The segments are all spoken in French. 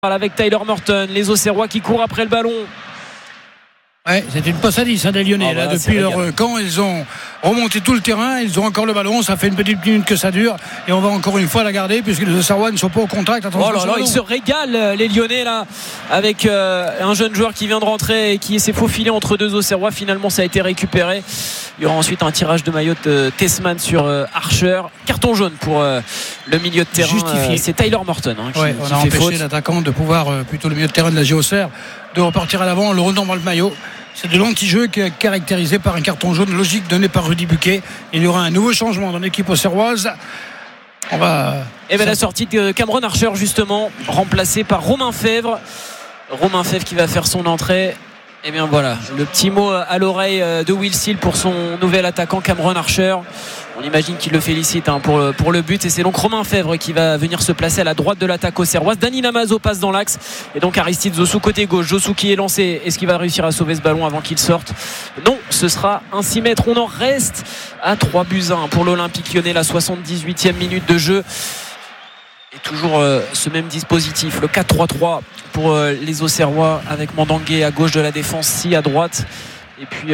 avec Tyler Morton, les Auxerrois qui courent après le ballon. Ouais, c'est une passe à 10 des Lyonnais. Là, depuis leur camp, ils ont remonté tout le terrain, ils ont encore le ballon, ça fait une petite minute que ça dure et on va encore une fois la garder puisque les Auxerrois ne sont pas au contact. Attention, ils se régalent les Lyonnais là avec un jeune joueur qui vient de rentrer et qui s'est faufilé entre deux Auxerrois. Finalement ça a été récupéré. Il y aura ensuite un tirage de maillot de Tessman sur Archer. Carton jaune pour le milieu de terrain. C'est Tyler Morton qui on a fait empêché faute. l'attaquant de pouvoir, plutôt le milieu de terrain de la JOCR, de repartir à l'avant, le redonnement le maillot. C'est de l'anti-jeu qui est caractérisé par un carton jaune logique donné par Rudy Buquet. Il y aura un nouveau changement dans l'équipe auxerroise. La sortie de Cameron Archer justement, remplacé par Romain Fèvre. Romain Fèvre qui va faire son entrée. Et bien voilà, le petit mot à l'oreille de Will Seal pour son nouvel attaquant Cameron Archer. On imagine qu'il le félicite pour le but. Et c'est donc Romain Fèvre qui va venir se placer à la droite de l'attaque auxerroise. Dani Namazo passe dans l'axe. Et donc Aristide Zossou côté gauche. Zossou qui est lancé. Est-ce qu'il va réussir à sauver ce ballon avant qu'il sorte? Non, ce sera un 6 mètres. On en reste à 3-1 pour l'Olympique Lyonnais. La 78e minute de jeu. Et toujours ce même dispositif, le 4-3-3 pour les Auxerrois avec Mandangué à gauche de la défense, Si à droite et puis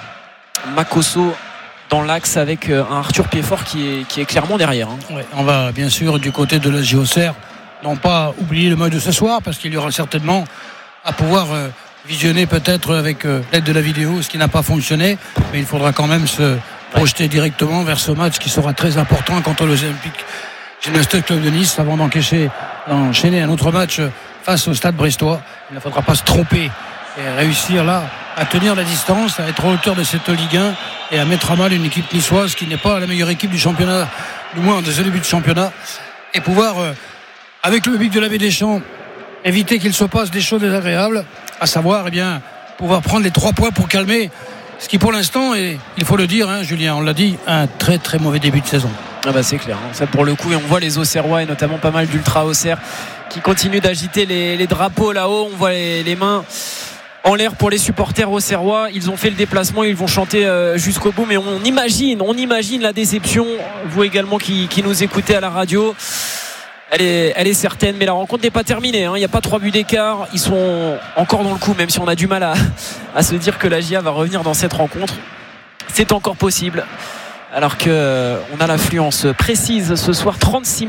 Makosso dans l'axe avec un Arthur Piedfort qui est clairement derrière. Ouais, on va bien sûr du côté de la JOCR non pas oublier le match de ce soir parce qu'il y aura certainement à pouvoir visionner peut-être avec l'aide de la vidéo ce qui n'a pas fonctionné, mais il faudra quand même se projeter directement vers ce match qui sera très important contre l'Olympique Gymnastique Club de Nice avant d'enchaîner un autre match face au Stade Brestois. Il ne faudra pas se tromper et réussir là à tenir la distance, à être à hauteur de cette Ligue 1 et à mettre à mal une équipe niçoise qui n'est pas la meilleure équipe du championnat, du moins de ce début de championnat, et pouvoir avec le public de la Baie des Champs éviter qu'il se passe des choses désagréables, à savoir pouvoir prendre les 3 points pour calmer ce qui pour l'instant est, il faut le dire Julien, on l'a dit, un très très mauvais début de saison. C'est clair, ça pour le coup, et on voit les Auxerrois et notamment pas mal d'ultra Auxerre qui continuent d'agiter les drapeaux là-haut. On voit les mains en l'air pour les supporters auxerrois. Ils ont fait le déplacement, ils vont chanter jusqu'au bout, mais on imagine la déception. Vous également qui nous écoutez à la radio, elle est certaine, mais la rencontre n'est pas terminée. Il n'y a pas 3 buts d'écart, ils sont encore dans le coup, même si on a du mal à se dire que la GIA va revenir dans cette rencontre. C'est encore possible. Alors qu'on a l'affluence précise ce soir, 36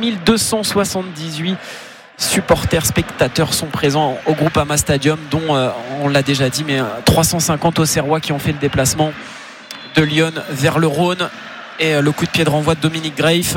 278 supporters, spectateurs sont présents au Groupama Stadium, dont on l'a déjà dit, mais 350 Auxerrois qui ont fait le déplacement de Lyon vers le Rhône. Et le coup de pied de renvoi de Dominique Greif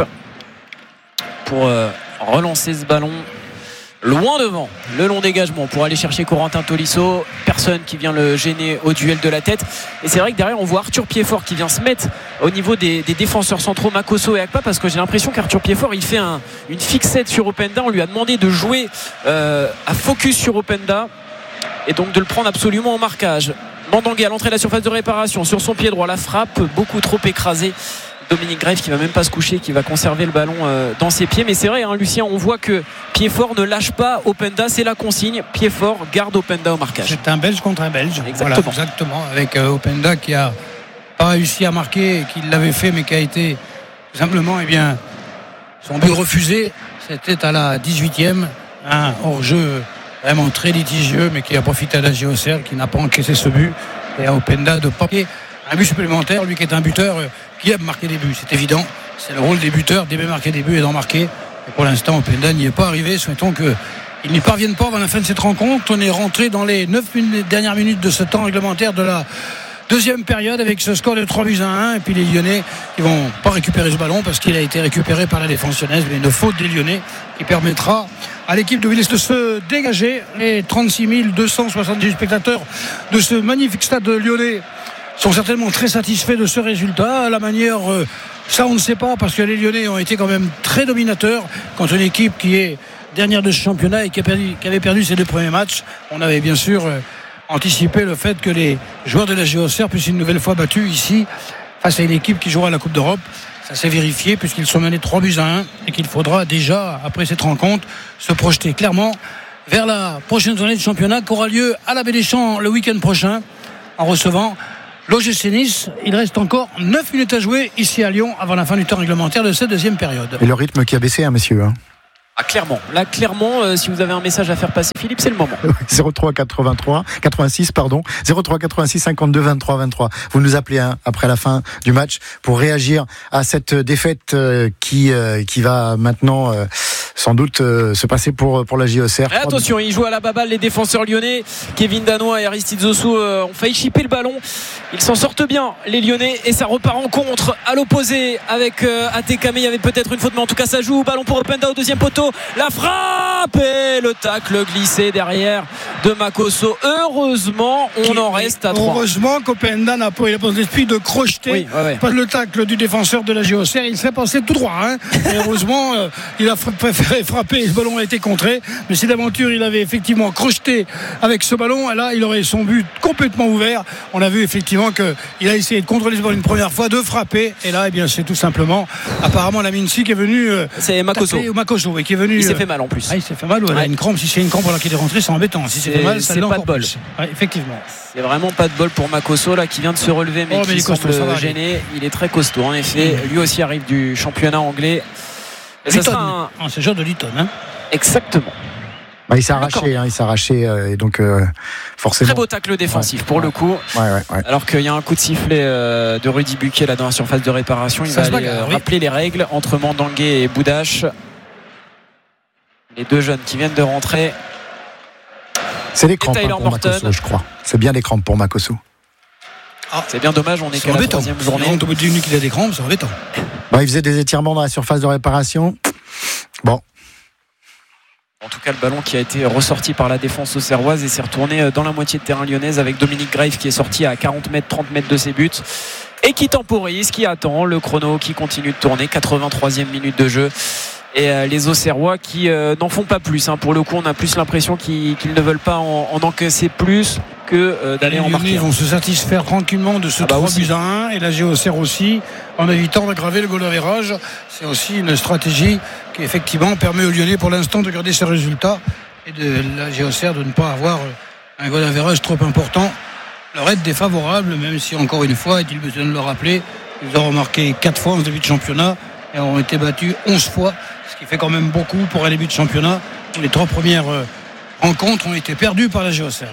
pour relancer ce ballon loin devant, le long dégagement pour aller chercher Corentin Tolisso. Personne qui vient le gêner au duel de la tête. Et c'est vrai que derrière on voit Arthur Piedfort qui vient se mettre au niveau des défenseurs centraux Makosso et Akpa, parce que j'ai l'impression qu'Arthur Piedfort il fait une fixette sur Openda. On lui a demandé de jouer à focus sur Openda et donc de le prendre absolument en marquage. Mandangué à l'entrée de la surface de réparation sur son pied droit, la frappe beaucoup trop écrasée. Dominique Greif qui va même pas se coucher, qui va conserver le ballon dans ses pieds. Mais c'est vrai Lucien, on voit que Piedfort ne lâche pas Openda, c'est la consigne. Piedfort garde Openda au marquage. C'est un Belge contre un Belge. Exactement, voilà, exactement. Avec Openda qui a pas réussi à marquer, qui l'avait fait mais qui a été tout simplement son but refusé. C'était à la 18e, un hors-jeu vraiment très litigieux, mais qui a profité à la JOCR qui n'a pas encaissé ce but, et à Openda de papier un but supplémentaire, lui qui est un buteur qui aime marquer des buts, c'est évident, c'est le rôle des buteurs d'aimer marquer des buts et d'en marquer. Et pour l'instant Openda n'y est pas arrivé. Souhaitons qu'il n'y parvienne pas avant la fin de cette rencontre. On est rentré dans les 9 dernières minutes de ce temps réglementaire de la deuxième période avec ce score de 3-1, et puis les Lyonnais qui vont pas récupérer ce ballon parce qu'il a été récupéré par la défense lyonnaise, mais une faute des Lyonnais qui permettra à l'équipe de Villers de se dégager. Les 36 278 spectateurs de ce magnifique stade lyonnais sont certainement très satisfaits de ce résultat. La manière, ça on ne sait pas, parce que les Lyonnais ont été quand même très dominateurs contre une équipe qui est dernière de ce championnat et qui avait perdu ses 2 premiers matchs. On avait bien sûr anticipé le fait que les joueurs de la JOCR puissent une nouvelle fois battus ici face à une équipe qui jouera la Coupe d'Europe. Ça s'est vérifié puisqu'ils sont menés 3-1 et qu'il faudra déjà, après cette rencontre, se projeter clairement vers la prochaine journée de championnat qui aura lieu à la Baie des Champs le week-end prochain en recevant l'OGC Nice. Il reste encore 9 minutes à jouer ici à Lyon avant la fin du temps réglementaire de cette deuxième période. Et le rythme qui a baissé, messieurs. Clairement. Là, clairement, si vous avez un message à faire passer, Philippe, c'est le moment. 03 86 03 86 52 23 23. Vous nous appelez après la fin du match pour réagir à cette défaite qui va maintenant sans doute se passer pour la JOCR. Et attention, ils jouent à la baballe, les défenseurs lyonnais. Kevin Danois et Aristide Zossou ont failli chipper le ballon. Ils s'en sortent bien, les Lyonnais, et ça repart en contre à l'opposé avec Atekame. Il y avait peut-être une faute, mais en tout cas ça joue. Ballon pour Openda au deuxième poteau. La frappe et le tacle glissé derrière de Makosso. Heureusement, on en reste à 3. Heureusement qu'Openda n'a pas l'esprit de crocheter. Pas le tacle du défenseur de la JOCR. Il serait passé tout droit. Et heureusement, il a préféré frapper. Le ballon a été contré. Mais si d'aventure il avait effectivement crocheté avec ce ballon, là, il aurait son but complètement ouvert. On a vu effectivement qu'il a essayé de contrôler ce ballon une première fois, de frapper. Et là, c'est tout simplement apparemment la Mincy qui est venu. C'est Makosso. Qui est venu. Il s'est fait mal en plus. Il s'est fait mal. Une crampe. Si c'est une crampe alors qu'il est rentré, c'est embêtant. Si c'est fait mal, c'est pas de bol. Effectivement. C'est vraiment pas de bol pour Makosso là qui vient de se relever mais qui semble gêné. Il est très costaud en effet. Lui aussi arrive du championnat anglais. Et ça sera c'est genre de Lytton. Exactement. Il s'est arraché, et donc forcément. Très beau tacle défensif pour le coup. Alors qu'il y a un coup de sifflet de Rudy Buquet là dans la surface de réparation. Il va aller rappeler les règles entre Mandangué et Boudache. Les deux jeunes qui viennent de rentrer. C'est des crampes pour Makosso, je crois. C'est bien des crampes pour Makosso. C'est bien dommage, on est qu'à la troisième journée. On est dit qu'il a des crampes, c'est embêtant. Il faisait des étirements dans la surface de réparation. Bon. En tout cas, le ballon qui a été ressorti par la défense auxerroise et s'est retourné dans la moitié de terrain lyonnaise avec Dominique Grave qui est sorti à 40 mètres, 30 mètres de ses buts et qui temporise, qui attend le chrono qui continue de tourner. 83e minute de jeu. Et les Auxerrois qui n'en font pas plus. Pour le coup, on a plus l'impression qu'ils ne veulent pas en encaisser plus que d'aller en marquer. Ils vont se satisfaire tranquillement de ce 3-1 et la JOCR aussi, en évitant d'aggraver le goal average. C'est aussi une stratégie qui effectivement permet aux Lyonnais pour l'instant de garder ses résultats et de la JOCR de ne pas avoir un goal average trop important. Leur être défavorable, même si encore une fois, est-il besoin de le rappeler, ils ont remarqué 4 fois en début de championnat et ont été battus 11 fois, ce qui fait quand même beaucoup pour un début de championnat où les 3 premières rencontres ont été perdues par la JOCR.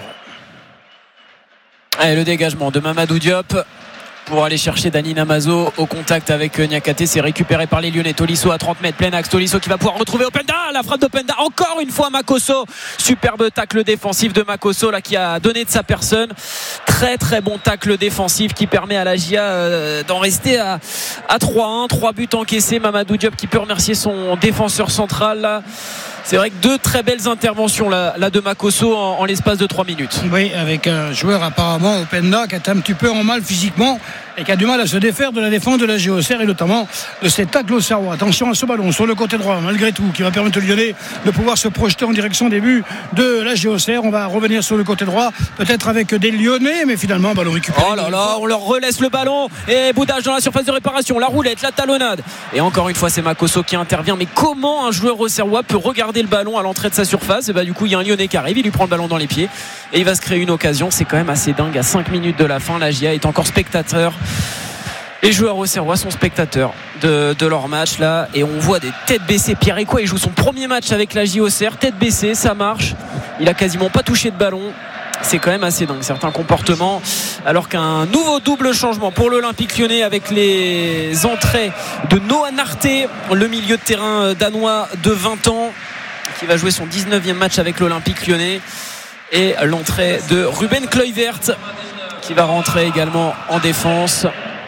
Allez, le dégagement de Mamadou Diop pour aller chercher Dani Namazo au contact avec Niakate. C'est récupéré par les Lyonnais. Tolisso à 30 mètres, plein axe. Tolisso qui va pouvoir retrouver Openda. La frappe d'Openda, encore une fois Makosso. Superbe tacle défensif de Makosso là, qui a donné de sa personne. Très très bon tacle défensif qui permet à la GIA d'en rester à 3-1. 3 buts encaissés. Mamadou Diop qui peut remercier son défenseur central là. C'est vrai que 2 très belles interventions là de Makosso en l'espace de 3 minutes. Oui, avec un joueur apparemment Openda qui est un petit peu en mal physiquement et qui a du mal à se défaire de la défense de la JOCR et notamment de ces tacles au cerveau. Attention à ce ballon sur le côté droit malgré tout qui va permettre aux Lyonnais de pouvoir se projeter en direction des buts de la JOCR. On va revenir sur le côté droit peut-être avec des Lyonnais mais finalement ballon récupéré. Oh là là, on leur relaisse le ballon et Boudache dans la surface de réparation, la roulette, la talonnade et encore une fois c'est Makosso qui intervient. Mais comment un joueur auxerrois peut regarder le ballon à l'entrée de sa surface? Et du coup il y a un Lyonnais qui arrive, il lui prend le ballon dans les pieds et il va se créer une occasion. C'est quand même assez dingue. À 5 minutes de la fin, la GIA est encore spectateur. Les joueurs auxerrois sont spectateurs de leur match là et on voit des têtes baissées. Pierre Ecoua il joue son premier match avec la JOCR, tête baissée, ça marche. Il a quasiment pas touché de ballon. C'est quand même assez dingue certains comportements. Alors qu'un nouveau double changement pour l'Olympique Lyonnais avec les entrées de Noah Narté, le milieu de terrain danois de 20 ans qui va jouer son 19e match avec l'Olympique Lyonnais, et l'entrée de Ruben Kluivert qui va rentrer également en défense.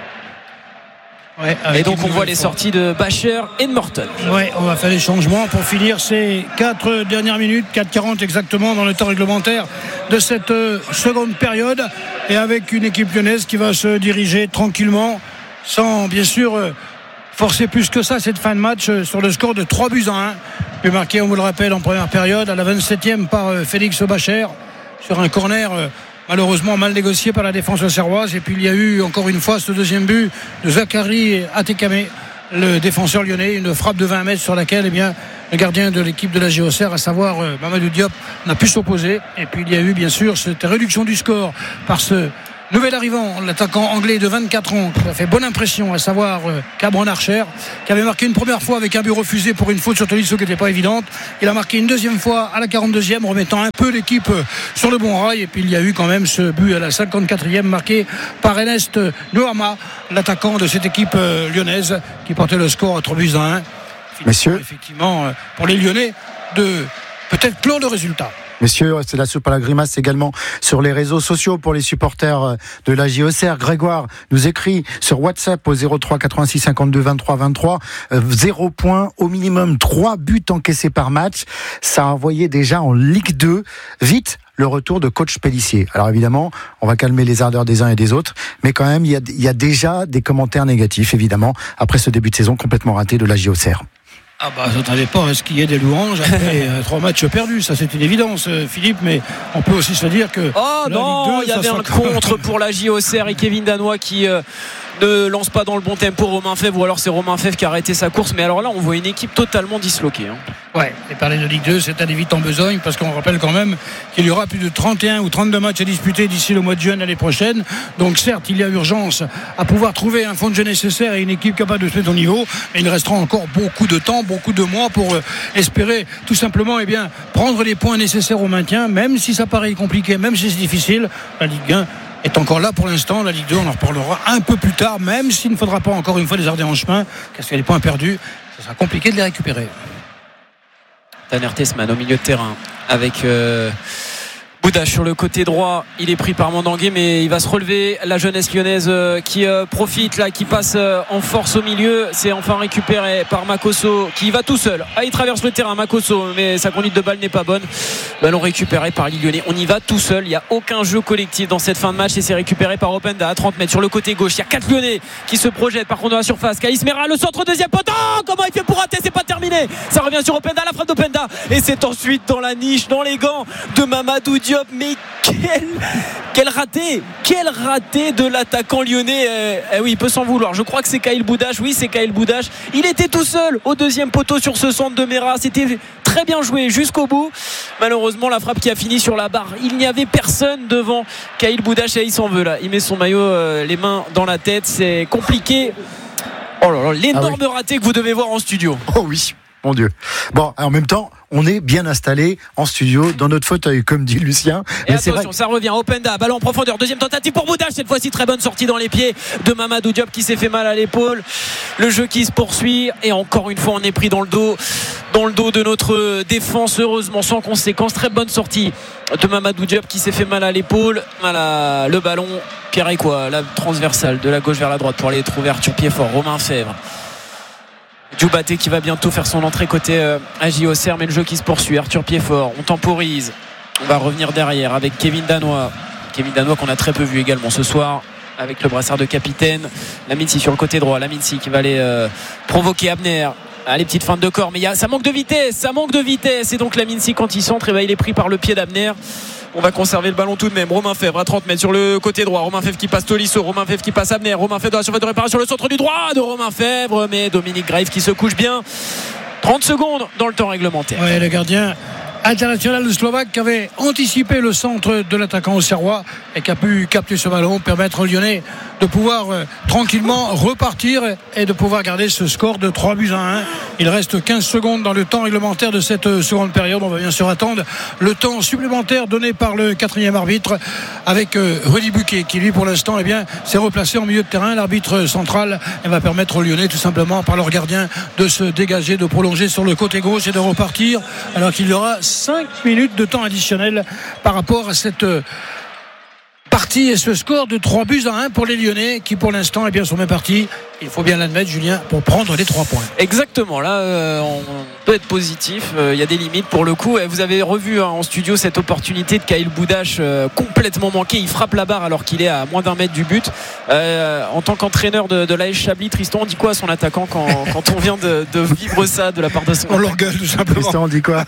Et donc on voit les sorties de Bacher et de Morton. On va faire les changements pour finir ces 4 dernières minutes, 4:40 exactement dans le temps réglementaire de cette seconde période, et avec une équipe lyonnaise qui va se diriger tranquillement sans bien sûr forcer plus que ça cette fin de match sur le score de 3-1, puis marqué, on vous le rappelle, en première période à la 27e par Félix Bacher sur un corner malheureusement mal négocié par la défense auxerroise. Et puis il y a eu encore une fois ce deuxième but de Zachary Atekame, le défenseur lyonnais, une frappe de 20 mètres sur laquelle le gardien de l'équipe de la JOCR, à savoir Mamadou Diop, n'a pu s'opposer. Et puis il y a eu bien sûr cette réduction du score par ce Nouvel arrivant, l'attaquant anglais de 24 ans, qui a fait bonne impression, à savoir Cameron Archer, qui avait marqué une première fois avec un but refusé pour une faute sur Tolisso qui n'était pas évidente. Il a marqué une deuxième fois à la 42e, remettant un peu l'équipe sur le bon rail. Et puis il y a eu quand même ce but à la 54e marqué par Ernest Noama, l'attaquant de cette équipe lyonnaise, qui portait le score à 3-1. Messieurs, effectivement, pour les Lyonnais, de peut-être clore le résultat. Messieurs, c'est la soupe à la grimace également sur les réseaux sociaux pour les supporters de la Auxerre. Grégoire nous écrit sur WhatsApp au 03 86 52 23 23 0 points au minimum, 3 buts encaissés par match. Ça a envoyé déjà en Ligue 2. Vite le retour de coach Pélissier. Alors évidemment, on va calmer les ardeurs des uns et des autres, mais quand même, il y a déjà des commentaires négatifs, évidemment, après ce début de saison complètement raté de la Auxerre. Ah bah, je n'attendais pas à ce qu'il y ait des louanges après 3 matchs perdus, ça c'est une évidence, Philippe, mais on peut aussi se dire que... Oh non, il y avait un contre pour la Auxerre et Kevin Danois qui ne lance pas dans le bon tempo Romain Fèvre, ou alors c'est Romain Fèvre qui a arrêté sa course, mais alors là on voit une équipe totalement disloquée. Ouais, et parler de Ligue 2, c'est aller vite en besogne, parce qu'on rappelle quand même qu'il y aura plus de 31 ou 32 matchs à disputer d'ici le mois de juin l'année prochaine. Donc certes, il y a urgence à pouvoir trouver un fond de jeu nécessaire et une équipe capable de se mettre au niveau, mais il restera encore beaucoup de temps, beaucoup de mois pour espérer tout simplement prendre les points nécessaires au maintien, même si ça paraît compliqué, même si c'est difficile. La Ligue 1 est encore là pour l'instant. La Ligue 2, on en reparlera un peu plus tard, même s'il ne faudra pas encore une fois les arder en chemin, parce qu'il y a des points perdus, ça sera compliqué de les récupérer. Tanner Tessman au milieu de terrain avec Boudache sur le côté droit. Il est pris par Mandangué, mais il va se relever. La jeunesse lyonnaise qui profite là, qui passe en force au milieu. C'est enfin récupéré par Makosso qui va tout seul. Il traverse le terrain, Makosso, mais sa conduite de balle n'est pas bonne. Ballon récupéré par les Lyonnais. On y va tout seul. Il n'y a aucun jeu collectif dans cette fin de match et c'est récupéré par Openda à 30 mètres sur le côté gauche. Il y a 4 Lyonnais qui se projettent par contre dans la surface. Kaïs Mera, le centre, deuxième poteau. Comment il fait pour rater? C'est pas terminé. Ça revient sur Openda, la frappe d'Openda. Et c'est ensuite dans la niche, dans les gants de Mamadou Diop. Mais quel raté de l'attaquant lyonnais. Oui, il peut s'en vouloir. Je crois que c'est Kaïl Boudache. Oui, c'est Kaïl Boudache. Il était tout seul au deuxième poteau sur ce centre de Mera. C'était très bien joué jusqu'au bout. Malheureusement, la frappe qui a fini sur la barre. Il n'y avait personne devant Kaïl Boudache et il s'en veut là. Il met son maillot, les mains dans la tête. C'est compliqué. Oh là là, l'énorme raté que vous devez voir en studio. Oh oui. Mon Dieu. Bon, en même temps, on est bien installé en studio, dans notre fauteuil, comme dit Lucien. Et mais attention, ça revient. Openda, ballon en profondeur. Deuxième tentative pour Boudache. Cette fois-ci, très bonne sortie dans les pieds de Mamadou Diop qui s'est fait mal à l'épaule. Le jeu qui se poursuit. Et encore une fois, on est pris dans le dos de notre défense. Heureusement, sans conséquence. Très bonne sortie de Mamadou Diop qui s'est fait mal à l'épaule. Le ballon, Pierre et quoi, la transversale de la gauche vers la droite pour aller trouver Arthur Piedfort. Romain Fèvre. Djoubaté qui va bientôt faire son entrée côté AJ Auxerre, mais le jeu qui se poursuit. Arthur Piedfort, on temporise. On va revenir derrière avec Kevin Danois qu'on a très peu vu également ce soir avec le brassard de capitaine. Laminsi sur le côté droit, Laminsi qui va aller provoquer Abner. Les petites feintes de corps, mais ça manque de vitesse et donc Laminsi quand il centre, il est pris par le pied d'Abner. On va conserver le ballon tout de même. Romain Fèvre à 30 mètres sur le côté droit. Romain Fèvre qui passe Tolisso. Romain Fèvre qui passe Abner. Romain Fèvre dans la surface de réparation. Le centre du droit de Romain Fèvre. Mais Dominique Graeve qui se couche bien. 30 secondes dans le temps réglementaire. Ouais, le gardien international slovaque qui avait anticipé le centre de l'attaquant auxerrois et qui a pu capter ce ballon, permettre aux Lyonnais de pouvoir tranquillement repartir et de pouvoir garder ce score de 3-1. Il reste 15 secondes dans le temps réglementaire de cette seconde période. On va bien sûr attendre le temps supplémentaire donné par le 4e arbitre avec Rudy Buquet qui lui pour l'instant s'est replacé en milieu de terrain. L'arbitre central va permettre aux Lyonnais tout simplement par leur gardien de se dégager, de prolonger sur le côté gauche et de repartir alors qu'il y aura 5 minutes de temps additionnel par rapport à cette partie et ce score de 3-1 pour les Lyonnais qui pour l'instant sont bien partis, il faut bien l'admettre Julien, pour prendre les 3 points. Exactement, là on peut être positif, il y a des limites pour le coup. Vous avez revu en studio cette opportunité de Kaïl Boudache complètement manquée, il frappe la barre alors qu'il est à moins d'1 mètre du but. En tant qu'entraîneur de l'AS Chablis, Tristan, on dit quoi à son attaquant quand on vient de vivre ça de la part de son... On l'engueule tout simplement. Tristan, on dit quoi?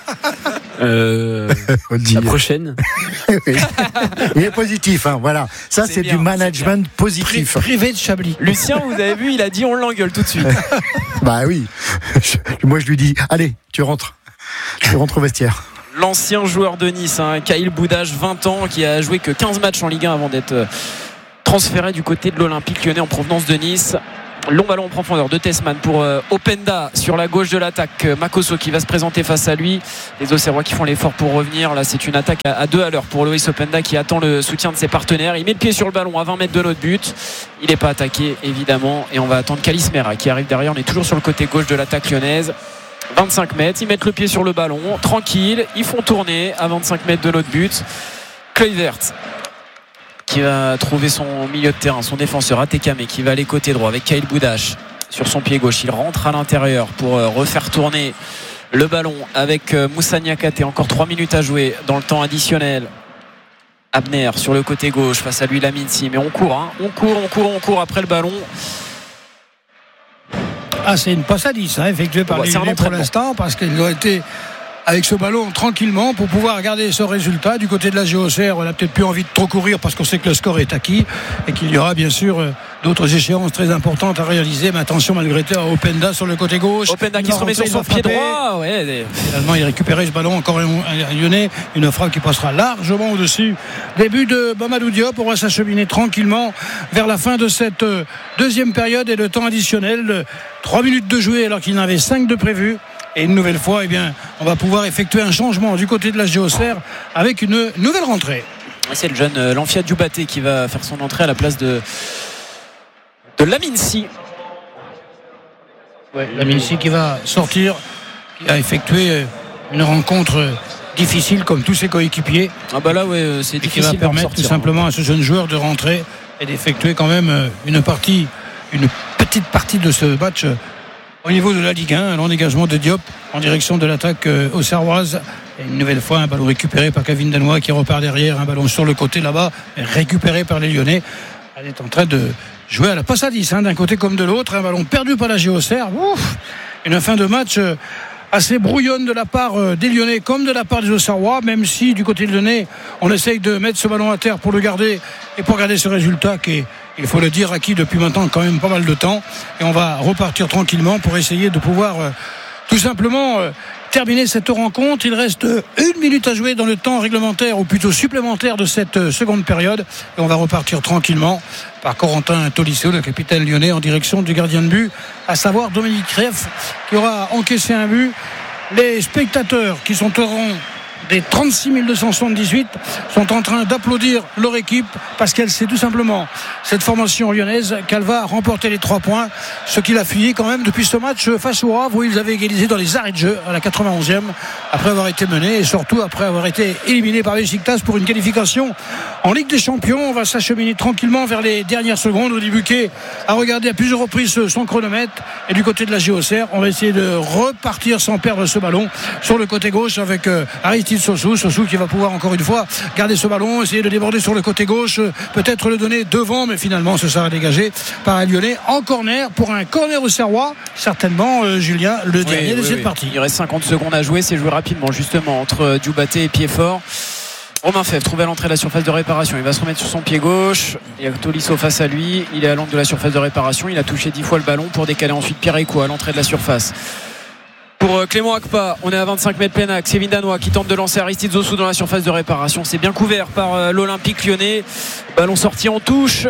La prochaine. Il est positif, voilà. Ça, c'est du management positif. Privé de Chablis. Lucien, vous avez vu, il a dit on l'engueule tout de suite. Bah oui. Moi, je lui dis, allez, tu rentres au vestiaire. L'ancien joueur de Nice, Kaïl Boudache, 20 ans, qui a joué que 15 matchs en Ligue 1 avant d'être transféré du côté de l'Olympique Lyonnais en provenance de Nice. Long ballon en profondeur de Tessman pour Openda sur la gauche de l'attaque. Makosso qui va se présenter face à lui. Les Auxerrois qui font l'effort pour revenir. Là, c'est une attaque à 2 à l'heure pour Loïs Openda qui attend le soutien de ses partenaires. Il met le pied sur le ballon à 20 mètres de notre but. Il n'est pas attaqué, évidemment. Et on va attendre Kalismera qui arrive derrière. On est toujours sur le côté gauche de l'attaque lyonnaise. 25 mètres. Ils mettent le pied sur le ballon. Tranquille. Ils font tourner à 25 mètres de notre but. Kluivert qui va trouver son milieu de terrain, son défenseur Atekame qui va aller côté droit avec Kyle Boudache sur son pied gauche. Il rentre à l'intérieur pour refaire tourner le ballon avec Moussa Niakate. Encore 3 minutes à jouer dans le temps additionnel. Abner sur le côté gauche, face à lui Laminsi, mais on court, on court après le ballon. C'est une passe à 10 effectuée par les Lyonnais pour l'instant, parce qu'ils ont été avec ce ballon tranquillement pour pouvoir garder ce résultat. Du côté de la GOCR, on n'a peut-être plus envie de trop courir parce qu'on sait que le score est acquis et qu'il y aura bien sûr d'autres échéances très importantes à réaliser. Mais attention malgré tout à Openda sur le côté gauche. Openda qui se remet sur son pied droit. Finalement, il récupérait ce ballon, encore un Lyonnais. Une frappe qui passera largement au-dessus. Début de Mamadou Diop. On va s'acheminer tranquillement vers la fin de cette deuxième période et le temps additionnel. 3 minutes de jouer alors qu'il y en avait 5 de prévus. Et une nouvelle fois, on va pouvoir effectuer un changement du côté de la GOCR avec une nouvelle rentrée. C'est le jeune Lanfia Diobaté qui va faire son entrée à la place de Laminsi. Laminsi qui va sortir, qui a effectué une rencontre difficile comme tous ses coéquipiers. C'est difficile. Qui va permettre tout simplement à ce jeune joueur de rentrer et d'effectuer quand même une petite partie de ce match. Au niveau de la Ligue 1, l'engagement de Diop en direction de l'attaque auxerroise. Et une nouvelle fois, un ballon récupéré par Kevin Danois qui repart derrière. Un ballon sur le côté là-bas, récupéré par les Lyonnais. Elle est en train de jouer à la passe à 10, d'un côté comme de l'autre. Un ballon perdu par la GOCR. Une fin de match assez brouillonne de la part des Lyonnais comme de la part des Auxerrois, même si du côté de Lyonnais, on essaye de mettre ce ballon à terre pour le garder et pour garder ce résultat qui est, il faut le dire, acquis depuis maintenant quand même pas mal de temps. Et on va repartir tranquillement pour essayer de pouvoir tout simplement terminer cette rencontre. Il reste 1 minute à jouer dans le temps réglementaire, ou plutôt supplémentaire, de cette seconde période. Et on va repartir tranquillement par Corentin Tolisso, le capitaine lyonnais, en direction du gardien de but, à savoir Dominique Reff, qui aura encaissé un but. Les spectateurs qui sont au rang des 36 278 sont en train d'applaudir leur équipe parce qu'elle sait tout simplement, cette formation lyonnaise, qu'elle va remporter les 3 points, ce qu'il a fuyé quand même depuis ce match face au Havre où ils avaient égalisé dans les arrêts de jeu à la 91e après avoir été menés et surtout après avoir été éliminés par Beşiktaş pour une qualification en Ligue des Champions. On va s'acheminer tranquillement vers les dernières secondes. Oli Buquet a regardé à plusieurs reprises son chronomètre et du côté de la GOCR, on va essayer de repartir sans perdre ce ballon sur le côté gauche avec Aristide Sossou qui va pouvoir encore une fois garder ce ballon, essayer de déborder sur le côté gauche, peut-être le donner devant, mais finalement ce sera dégagé par un Lyonnais en corner, pour un corner auxerrois, certainement Julien, le dernier de cette partie. Il reste 50 secondes à jouer, c'est joué rapidement justement entre Diobaté et Piedfort. Romain Fèvre trouvé à l'entrée de la surface de réparation, il va se remettre sur son pied gauche, il y a Tolisso face à lui, il est à l'angle de la surface de réparation, il a touché 10 fois le ballon pour décaler ensuite Pierre Eko à l'entrée de la surface. Pour Clément Akpa, on est à 25 mètres plein axe. Kevin Danois qui tente de lancer Aristide Sossou dans la surface de réparation. C'est bien couvert par l'Olympique Lyonnais. Ballon sorti en touche.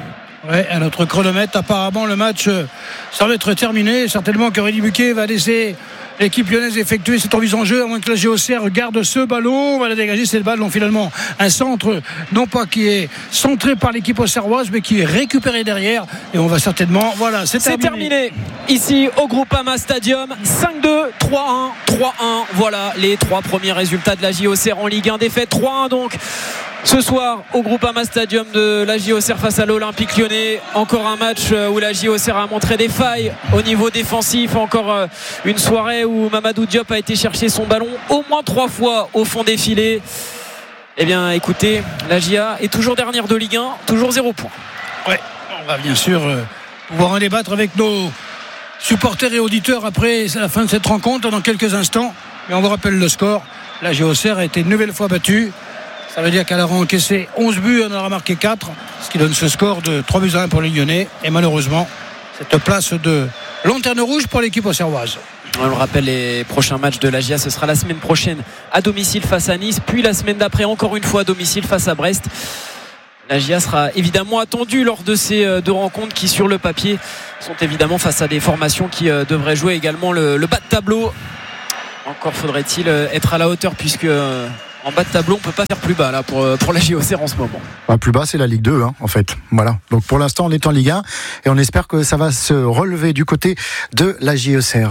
À notre chronomètre, apparemment le match semble être terminé. Certainement qu'Aurélie Buquet va laisser l'équipe lyonnaise effectuer cette remise en jeu, à moins que la GOCR garde ce ballon. On va la dégager, cette balle. Donc finalement un centre, non pas qui est centré par l'équipe auxerroise, mais qui est récupéré derrière. Et on va certainement, c'est terminé ici au Groupama Stadium. 5-2, 3-1, 3-1. Voilà les 3 premiers résultats de la JOCR en Ligue 1. Défaite 3-1 donc ce soir au Groupama Stadium de la JOCR face à l'Olympique Lyonnais. Encore un match où la JOCR a montré des failles au niveau défensif. Encore une soirée où Mamadou Diop a été chercher son ballon au moins 3 fois au fond des filets. Eh bien écoutez, la JA est toujours dernière de Ligue 1, toujours 0 points. On va bien sûr pouvoir en débattre avec nos supporters et auditeurs après la fin de cette rencontre dans quelques instants. Mais on vous rappelle le score. La JOCR a été une nouvelle fois battue. Ça veut dire qu'elle aura encaissé 11 buts, elle en aura marqué 4, ce qui donne ce score de 3-1 pour les Lyonnais. Et malheureusement, cette place de lanterne rouge pour l'équipe auxerroise. On le rappelle, les prochains matchs de la GIA, ce sera la semaine prochaine à domicile face à Nice, puis la semaine d'après encore une fois à domicile face à Brest. La GIA sera évidemment attendue lors de ces deux rencontres qui, sur le papier, sont évidemment face à des formations qui devraient jouer également le bas de tableau. Encore faudrait-il être à la hauteur, puisque en bas de tableau on peut pas faire plus bas là pour la JOCR en ce moment. Plus bas, c'est la Ligue 2 en fait. Voilà. Donc pour l'instant on est en Ligue 1 et on espère que ça va se relever du côté de la JOCR.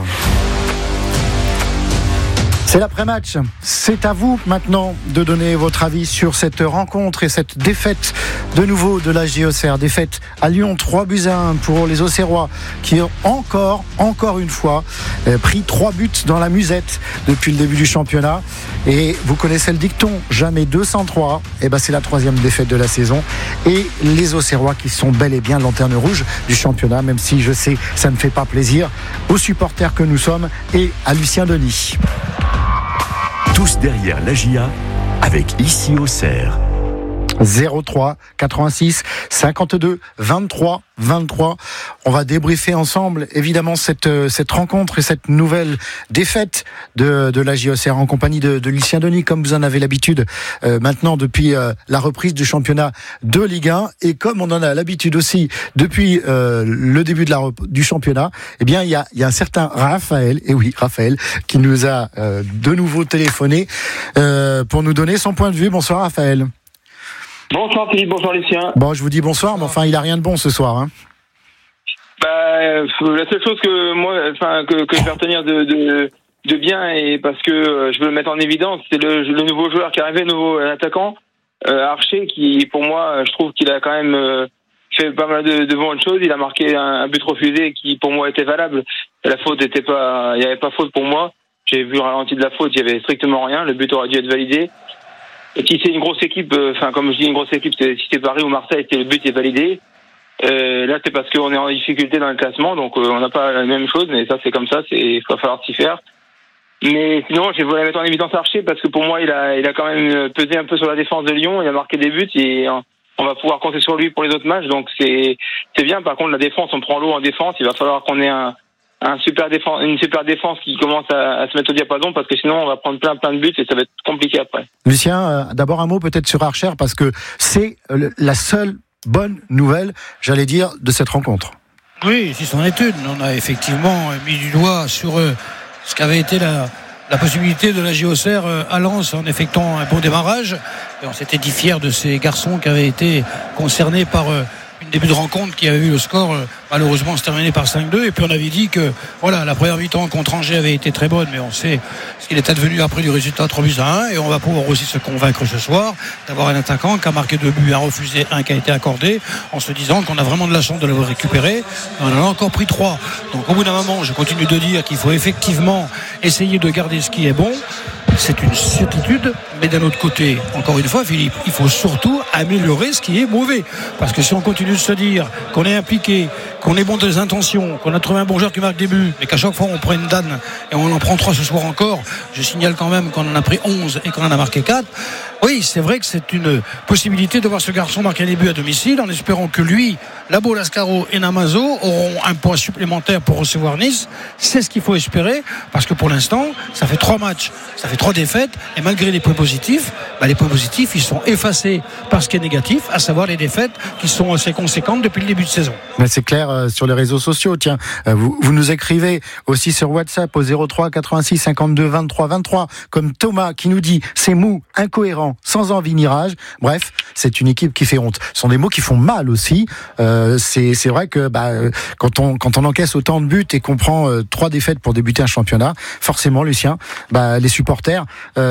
C'est l'après-match. C'est à vous maintenant de donner votre avis sur cette rencontre et cette défaite de nouveau de la JOCR. Défaite à Lyon, 3-1 pour les Auxerrois qui ont encore une fois pris 3 buts dans la musette depuis le début du championnat. Et vous connaissez le dicton, jamais 203. Et c'est la 3e défaite de la saison. Et les Auxerrois qui sont bel et bien lanterne rouge du championnat, même si je sais ça ne fait pas plaisir aux supporters que nous sommes et à Lucien Denis. Tous derrière la GIA avec ici Auxerre. 03 86 52 23 23. On va débriefer ensemble évidemment cette rencontre et cette nouvelle défaite de la JOCR en compagnie de Lucien Denis, comme vous en avez l'habitude maintenant depuis la reprise du championnat de Ligue 1, et comme on en a l'habitude aussi depuis le début du championnat. Eh bien il y a un certain Raphaël, qui nous a de nouveau téléphoné pour nous donner son point de vue. Bonsoir Raphaël. Bonsoir Philippe, bonsoir Lucien. Bon, je vous dis bonsoir, mais enfin, il a rien de bon ce soir. La seule chose que je vais retenir de bien, et parce que je veux le mettre en évidence, c'est le nouveau joueur qui est arrivé, le nouveau attaquant, Archer, qui pour moi, je trouve qu'il a quand même fait pas mal de bonnes choses. Il a marqué un but refusé qui pour moi était valable. La faute était pas, il n'y avait pas faute pour moi. J'ai vu le ralenti de la faute, il y avait strictement rien. Le but aurait dû être validé. Et si c'est une grosse équipe, comme je dis une grosse équipe, si c'est Paris ou Marseille, le but est validé. Là, c'est parce qu'on est en difficulté dans le classement, donc on n'a pas la même chose, mais ça c'est comme ça, il va falloir s'y faire. Mais sinon, je voulais mettre en évidence Archer parce que pour moi, il a quand même pesé un peu sur la défense de Lyon, il a marqué des buts et on va pouvoir compter sur lui pour les autres matchs, donc c'est bien. Par contre, la défense, on prend l'eau en défense, il va falloir qu'on ait une super défense qui commence à se mettre au diapason, parce que sinon on va prendre plein de buts et ça va être compliqué après. Lucien, d'abord un mot peut-être sur Archer, parce que c'est la seule bonne nouvelle, j'allais dire, de cette rencontre. Oui, si c'en est une. On a effectivement mis du doigt sur ce qu'avait été la possibilité de la JOCR à Lens en effectuant un bon démarrage, et on s'était dit fiers de ces garçons qui avaient été concernés par une début de rencontre qui avait vu le score malheureusement se terminer par 5-2, et puis on avait dit que la première mi-temps contre Angers avait été très bonne, mais on sait ce qu'il est advenu après du résultat 3-1, et on va pouvoir aussi se convaincre ce soir d'avoir un attaquant qui a marqué 2 buts, un refusé, un qui a été accordé, en se disant qu'on a vraiment de la chance de l'avoir récupéré, et on en a encore pris 3. Donc au bout d'un moment, je continue de dire qu'il faut effectivement essayer de garder ce qui est bon. C'est une certitude, mais d'un autre côté, encore une fois Philippe, il faut surtout améliorer ce qui est mauvais, parce que si on continue de se dire qu'on est impliqué, qu'on est bon des intentions, qu'on a trouvé un bon joueur qui marque des buts, mais qu'à chaque fois on prend une danne et on en prend 3 ce soir encore, je signale quand même qu'on en a pris 11 et qu'on en a marqué 4. Oui, c'est vrai que c'est une possibilité de voir ce garçon marquer des buts à domicile, en espérant que lui, Labo, Lascaro et Namazo auront un point supplémentaire pour recevoir Nice. C'est ce qu'il faut espérer, parce que pour l'instant ça fait 3 matchs, ça fait 3 défaites, et malgré les points positifs, les points positifs ils sont effacés par ce qui est négatif, à savoir les défaites qui sont assez conséquentes depuis le début de saison. Mais c'est clair sur les réseaux sociaux. Tiens, vous nous écrivez aussi sur WhatsApp au 03 86 52 23 23, comme Thomas qui nous dit c'est mou, incohérent, sans envie ni rage. Bref, c'est une équipe qui fait honte. Ce sont des mots qui font mal aussi. C'est vrai que quand on encaisse autant de buts et qu'on prend 3 défaites pour débuter un championnat, forcément Lucien, les supporters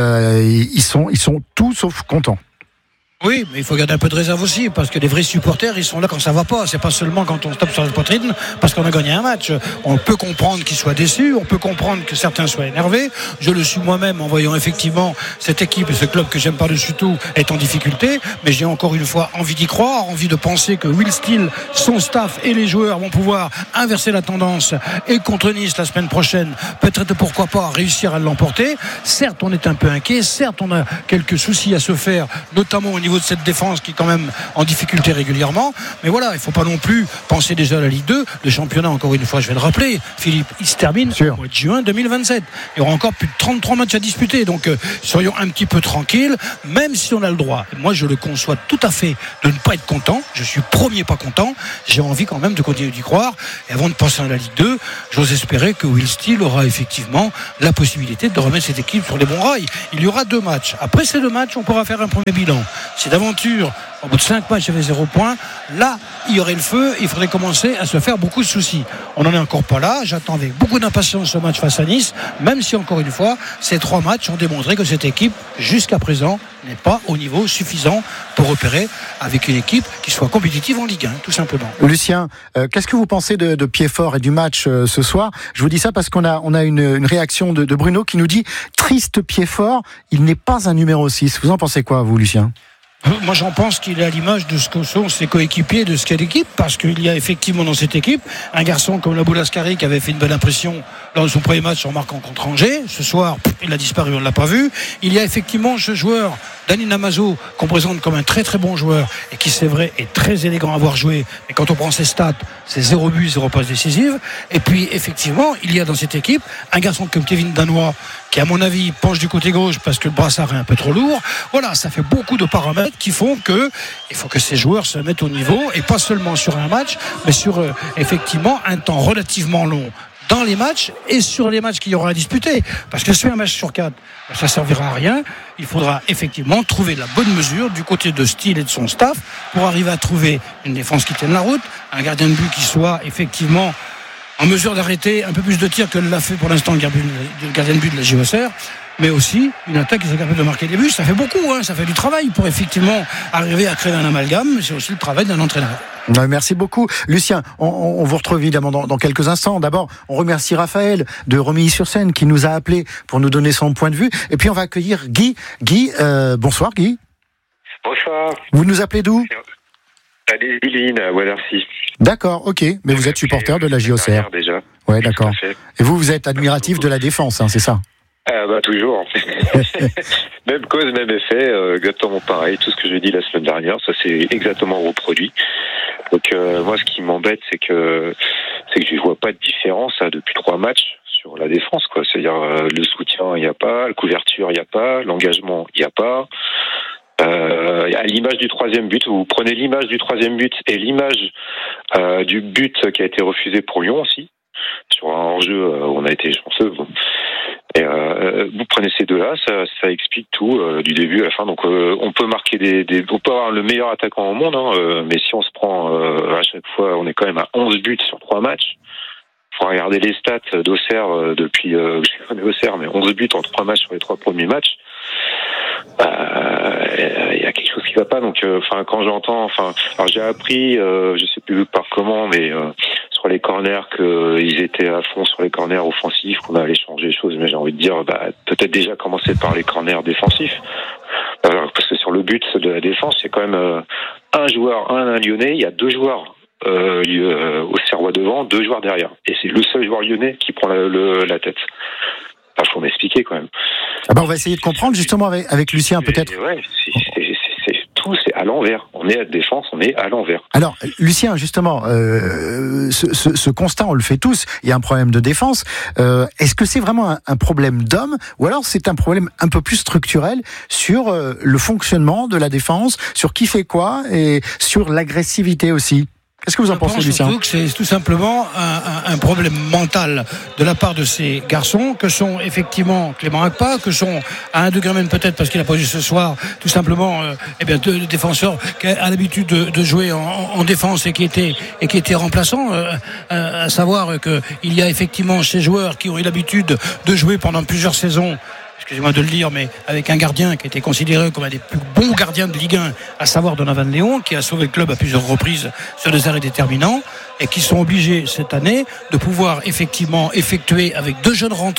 ils sont tout sauf contents. Oui, mais il faut garder un peu de réserve aussi, parce que les vrais supporters, ils sont là quand ça va pas. C'est pas seulement quand on se tape sur la poitrine parce qu'on a gagné un match. On peut comprendre qu'ils soient déçus, on peut comprendre que certains soient énervés. Je le suis moi-même en voyant effectivement cette équipe et ce club que j'aime par-dessus tout est en difficulté. Mais j'ai encore une fois envie d'y croire, envie de penser que Will Steele, son staff et les joueurs vont pouvoir inverser la tendance, et contre Nice la semaine prochaine, peut-être pourquoi pas réussir à l'emporter. Certes, on est un peu inquiet, certes, on a quelques soucis à se faire, notamment au niveau niveau de cette défense qui est quand même en difficulté régulièrement. Mais voilà, il ne faut pas non plus penser déjà à la Ligue 2. Le championnat, encore une fois, je vais le rappeler, Philippe, il se termine au mois de juin 2027. Il y aura encore plus de 33 matchs à disputer. Donc, soyons un petit peu tranquilles, même si on a le droit. Et moi, je le conçois tout à fait de ne pas être content. Je suis premier pas content. J'ai envie quand même de continuer d'y croire. Et avant de passer à la Ligue 2, j'ose espérer que Will Steele aura effectivement la possibilité de remettre cette équipe sur les bons rails. Il y aura 2 matchs. Après ces 2 matchs, on pourra faire un premier bilan. Si d'aventure, au bout de 5 matchs, il y avait 0 points, là, il y aurait le feu. Il faudrait commencer à se faire beaucoup de soucis. On n'en est encore pas là. J'attends avec beaucoup d'impatience ce match face à Nice, même si, encore une fois, ces 3 matchs ont démontré que cette équipe, jusqu'à présent, n'est pas au niveau suffisant pour opérer avec une équipe qui soit compétitive en Ligue 1, tout simplement. Lucien, qu'est-ce que vous pensez de Piedfort et du match ce soir ? Je vous dis ça parce qu'on a une réaction de Bruno qui nous dit « Triste Piedfort, il n'est pas un numéro 6 ». Vous en pensez quoi, vous, Lucien ? Moi, j'en pense qu'il est à l'image de ce que sont ses coéquipiers, de ce qu'est l'équipe, parce qu'il y a effectivement dans cette équipe un garçon comme Laboul Askari qui avait fait une belle impression lors de son premier match en marquant contre Angers. Ce soir, il a disparu, on ne l'a pas vu. Il y a effectivement ce joueur, Dani Namazo, qu'on présente comme un très très bon joueur et qui, c'est vrai, est très élégant à voir jouer. Mais quand on prend ses stats, c'est 0 but, 0 passe décisive. Et puis, effectivement, il y a dans cette équipe un garçon comme Kevin Danois qui, à mon avis, penche du côté gauche parce que le brassard est un peu trop lourd. Voilà, ça fait beaucoup de paramètres qui font que il faut que ces joueurs se mettent au niveau, et pas seulement sur un match, mais sur effectivement un temps relativement long dans les matchs et sur les matchs qu'il y aura à disputer. Parce que sur un match sur 4, ça servira à rien. Il faudra effectivement trouver la bonne mesure du côté de Steele et de son staff pour arriver à trouver une défense qui tienne la route, un gardien de but qui soit effectivement en mesure d'arrêter un peu plus de tirs que l'a fait pour l'instant le gardien de but de la JOCR, mais aussi une attaque qui soit capable de marquer des buts. Ça fait beaucoup, ça fait du travail pour effectivement arriver à créer un amalgame, mais c'est aussi le travail d'un entraîneur. Merci beaucoup. Lucien, on vous retrouve évidemment dans quelques instants. D'abord, on remercie Raphaël de Romilly-sur-Seine qui nous a appelé pour nous donner son point de vue. Et puis on va accueillir Guy. Guy, bonsoir Guy. Bonsoir. Vous nous appelez d'où ? Allez, Yveline, à Wallercy. D'accord, ok. Mais vous êtes supporter de la JOCR déjà. Ouais, d'accord. Et vous êtes admiratif de la défense, c'est ça ? Toujours. Même cause, même effet, exactement pareil. Tout ce que j'ai dit la semaine dernière, ça s'est exactement reproduit. Donc moi, ce qui m'embête, c'est que je vois pas de différence depuis 3 matchs sur la défense, quoi. C'est-à-dire le soutien, il n'y a pas, la couverture, il n'y a pas, l'engagement, il n'y a pas. À l'image du 3e but, vous prenez l'image du 3e but et l'image du but qui a été refusé pour Lyon aussi, sur un hors-jeu où on a été chanceux. Bon. Et vous prenez ces 2-là, ça explique tout du début à la fin. Donc on peut marquer on peut avoir le meilleur attaquant au monde, mais si on se prend à chaque fois, on est quand même à 11 buts sur 3 matchs. Faut regarder les stats d'Auxerre depuis je connais Auxerre, mais 11 buts en 3 matchs sur les 3 premiers matchs. Il y a quelque chose qui va pas. Donc quand j'entends, alors j'ai appris, je sais plus par comment, mais sur les corners qu'ils étaient à fond sur les corners offensifs, qu'on allait changer les choses. Mais j'ai envie de dire, peut-être déjà commencer par les corners défensifs, parce que sur le but de la défense, c'est quand même un joueur, un Lyonnais, il y a 2 joueurs au Serrois devant, 2 joueurs derrière, et c'est le seul joueur lyonnais qui prend la tête. Il faut m'expliquer quand même. On va essayer de comprendre justement avec Lucien peut-être. Ouais, c'est à l'envers. On est à la défense, on est à l'envers. Alors, Lucien, justement, ce constat, on le fait tous. Il y a un problème de défense. Est-ce que c'est vraiment un problème d'homme, ou alors c'est un problème un peu plus structurel sur le fonctionnement de la défense, sur qui fait quoi et sur l'agressivité aussi? Qu'est-ce que vous en pensez, Lucien ? Je pense surtout que c'est tout simplement un problème mental de la part de ces garçons, que sont effectivement Clément Akpa, que sont à un degré même peut-être parce qu'il a pas eu ce soir tout simplement 2 défenseurs qui a l'habitude de jouer en défense et qui était remplaçant, à savoir que il y a effectivement ces joueurs qui ont eu l'habitude de jouer pendant plusieurs saisons. Excusez-moi de le dire, mais avec un gardien qui a été considéré comme un des plus bons gardiens de Ligue 1, à savoir Donovan Léon, qui a sauvé le club à plusieurs reprises sur des arrêts déterminants, et qui sont obligés cette année de pouvoir effectivement effectuer avec 2 jeunes rentrées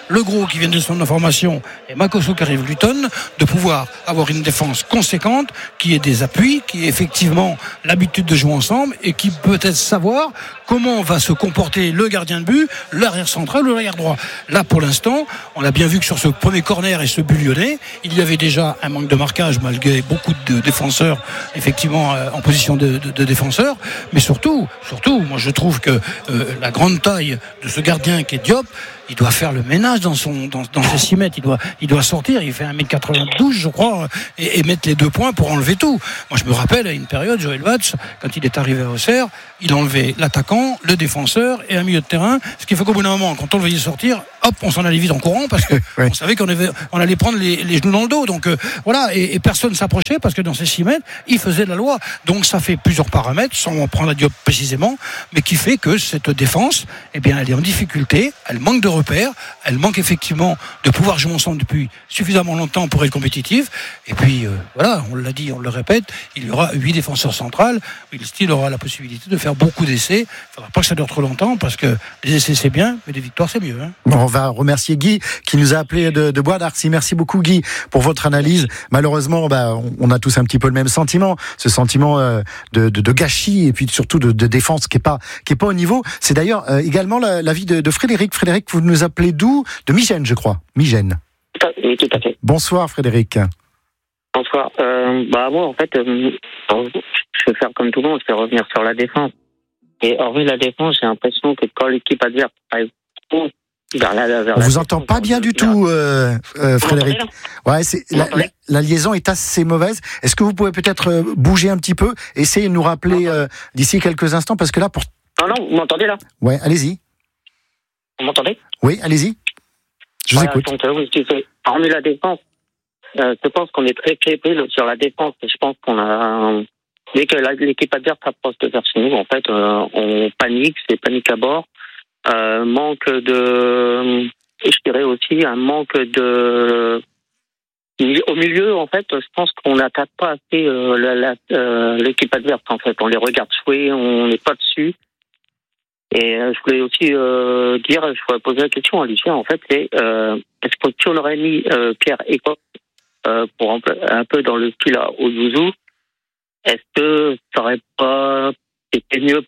Le Gros qui vient de son information et Makosso qui arrive Luton, de pouvoir avoir une défense conséquente, qui ait des appuis, qui ait effectivement l'habitude de jouer ensemble et qui peut-être savoir comment va se comporter le gardien de but, l'arrière central ou l'arrière droit. Là, pour l'instant, on a bien vu que sur ce premier corner et ce but lyonnais, il y avait déjà un manque de marquage malgré beaucoup de défenseurs, effectivement, en position de défenseur. Mais surtout, moi je trouve que la grande taille de ce gardien qui est Diop, il doit faire le ménage dans ses 6 mètres. Il doit sortir. Il fait 1m92, je crois, et mettre les 2 points pour enlever tout. Moi, je me rappelle, à une période, Joël Batch, quand il est arrivé à Auxerre, il enlevait l'attaquant, le défenseur et un milieu de terrain. Ce qui fait qu'au bout d'un moment, quand on le voyait sortir, hop, on s'en allait vite en courant parce que on savait on allait prendre les genoux dans le dos. Donc, voilà. Et personne s'approchait parce que dans ces 6 mètres, il faisait la loi. Donc, ça fait plusieurs paramètres, sans en prendre à Diop précisément, mais qui fait que cette défense, eh bien, elle est en difficulté. Elle manque de repères. Elle manque effectivement de pouvoir jouer ensemble depuis suffisamment longtemps pour être compétitive. Et puis, voilà, on l'a dit, on le répète, il y aura 8 défenseurs centrales. Will Steele aura la possibilité de faire beaucoup d'essais. Il ne faudra pas que ça dure trop longtemps parce que les essais c'est bien, mais les victoires c'est mieux. Bon, on va remercier Guy qui nous a appelé de Bois d'Arcy. Merci beaucoup Guy pour votre analyse. Malheureusement, on a tous un petit peu le même sentiment, ce sentiment de gâchis et puis surtout de défense qui est pas au niveau. C'est d'ailleurs également l'avis de Frédéric. Frédéric, vous nous appelez d'où? De Migène, je crois. Migène. Oui, tout à fait. Bonsoir Frédéric. Bonsoir. Moi, en fait, je vais faire comme tout le monde, je vais revenir sur la défense. Et hormis la défense, j'ai l'impression que quand l'équipe adverse arrive on vous entend pas bien du tout, Frédéric. Ouais, la liaison est assez mauvaise. Est-ce que vous pouvez peut-être bouger un petit peu, essayer de nous rappeler d'ici quelques instants, parce que là, Non, vous m'entendez là? Ouais, allez-y. Vous m'entendez? Oui, allez-y. Je vous écoute. Donc, hormis la défense, je pense qu'on est très fébrile sur la défense. Et je pense qu'on a dès que l'équipe adverse s'approche vers chez nous, en fait, on panique, c'est panique à bord. Manque de, je dirais aussi un manque de au milieu. En fait, je pense qu'on n'attaque pas assez l'équipe adverse. En fait, on les regarde jouer, on n'est pas dessus. Et je voulais aussi je voudrais poser la question à Lucien. En fait, c'est est-ce que si on aurait mis Pierre Ecco pour un peu dans le style à Ozouzou, est-ce que ça aurait pas été mieux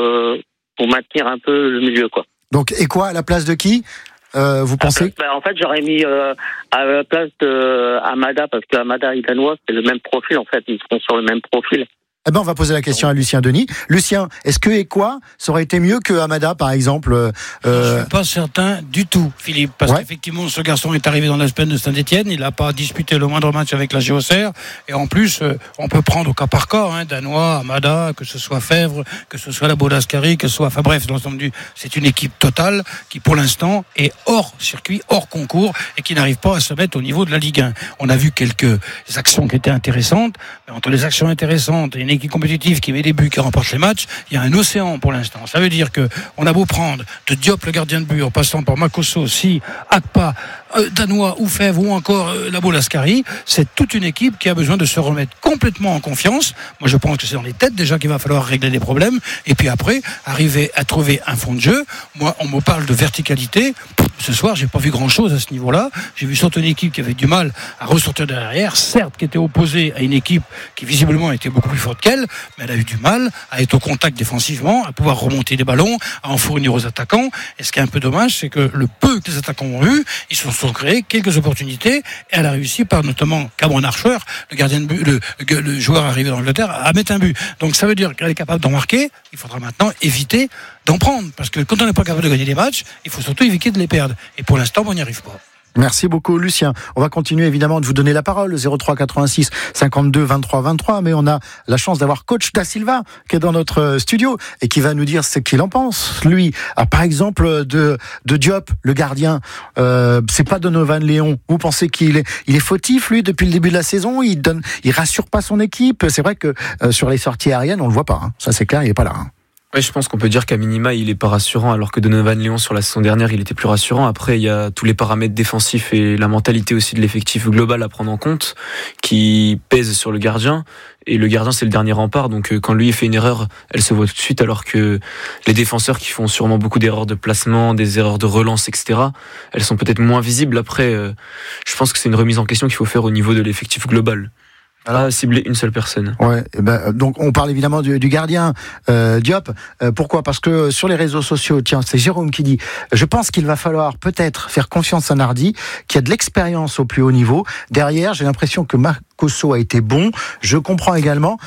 pour maintenir un peu le milieu, quoi? Donc, et quoi, à la place de qui, vous pensez? En fait, j'aurais mis à la place de Amada, parce que Amada et Danois, c'est le même profil, en fait. Ils seront sur le même profil. Eh ben, on va poser la question à Lucien Denis. Lucien, est-ce que Ekwa, ça aurait été mieux que Amada, par exemple? Je suis pas certain du tout, Philippe, parce qu'effectivement, ce garçon est arrivé dans la semaine de Saint-Etienne, il n'a pas disputé le moindre match avec la Auxerre, et en plus, on peut prendre au cas par cas, Danois, Amada, que ce soit Fèvre, que ce soit la Bolascari, que ce soit, enfin bref, l'ensemble c'est une équipe totale qui, pour l'instant, est hors circuit, hors concours, et qui n'arrive pas à se mettre au niveau de la Ligue 1. On a vu quelques actions qui étaient intéressantes, mais entre les actions intéressantes et une équipe compétitive qui met des buts, qui remporte les matchs, il y a un océan pour l'instant. Ça veut dire que on a beau prendre de Diop le gardien de but, en passant par Makosso, Si, Akpa, Danois ou Fèvre ou encore la Bolascari, c'est toute une équipe qui a besoin de se remettre complètement en confiance. Moi, je pense que c'est dans les têtes déjà qu'il va falloir régler les problèmes, et puis après arriver à trouver un fond de jeu. Moi, on me parle de verticalité. Ce soir, j'ai pas vu grand-chose à ce niveau-là. J'ai vu surtout une équipe qui avait du mal à ressortir de derrière, certes, qui était opposée à une équipe qui visiblement était beaucoup plus forte qu'elle, mais elle a eu du mal à être au contact défensivement, à pouvoir remonter les ballons, à en fournir aux attaquants. Et ce qui est un peu dommage, c'est que le peu que les attaquants ont eu, ils se sont créés quelques opportunités, et elle a réussi par notamment Cameron Archer, le gardien de but, le joueur arrivé d'Angleterre, à mettre un but. Donc ça veut dire qu'elle est capable d'en marquer. Il faudra maintenant éviter d'en prendre, parce que quand on n'est pas capable de gagner des matchs, il faut surtout éviter de les perdre. Et pour l'instant, on n'y arrive pas. Merci beaucoup Lucien. On va continuer évidemment de vous donner la parole, 03 86 52 23 23, mais on a la chance d'avoir coach Da Silva qui est dans notre studio et qui va nous dire ce qu'il en pense. Lui, par exemple de Diop, le gardien, c'est pas Donovan Léon. Vous pensez qu'il est fautif lui depuis le début de la saison? Il rassure pas son équipe. C'est vrai que sur les sorties aériennes, on le voit pas. Ça c'est clair, il est pas là. Ouais, je pense qu'on peut dire qu'à minima, il est pas rassurant, alors que Donovan Léon, sur la saison dernière, il était plus rassurant. Après, il y a tous les paramètres défensifs et la mentalité aussi de l'effectif global à prendre en compte, qui pèsent sur le gardien. Et le gardien, c'est le dernier rempart. Donc, quand lui, il fait une erreur, elle se voit tout de suite, alors que les défenseurs qui font sûrement beaucoup d'erreurs de placement, des erreurs de relance, etc., elles sont peut-être moins visibles. Après, je pense que c'est une remise en question qu'il faut faire au niveau de l'effectif global. Pas cibler une seule personne. Ouais, donc on parle évidemment du gardien Diop. Pourquoi ? Parce que sur les réseaux sociaux, tiens, c'est Jérôme qui dit, je pense qu'il va falloir peut-être faire confiance à Nardi, qui a de l'expérience au plus haut niveau. Derrière, j'ai l'impression que Marcosso a été bon. Je ne comprends également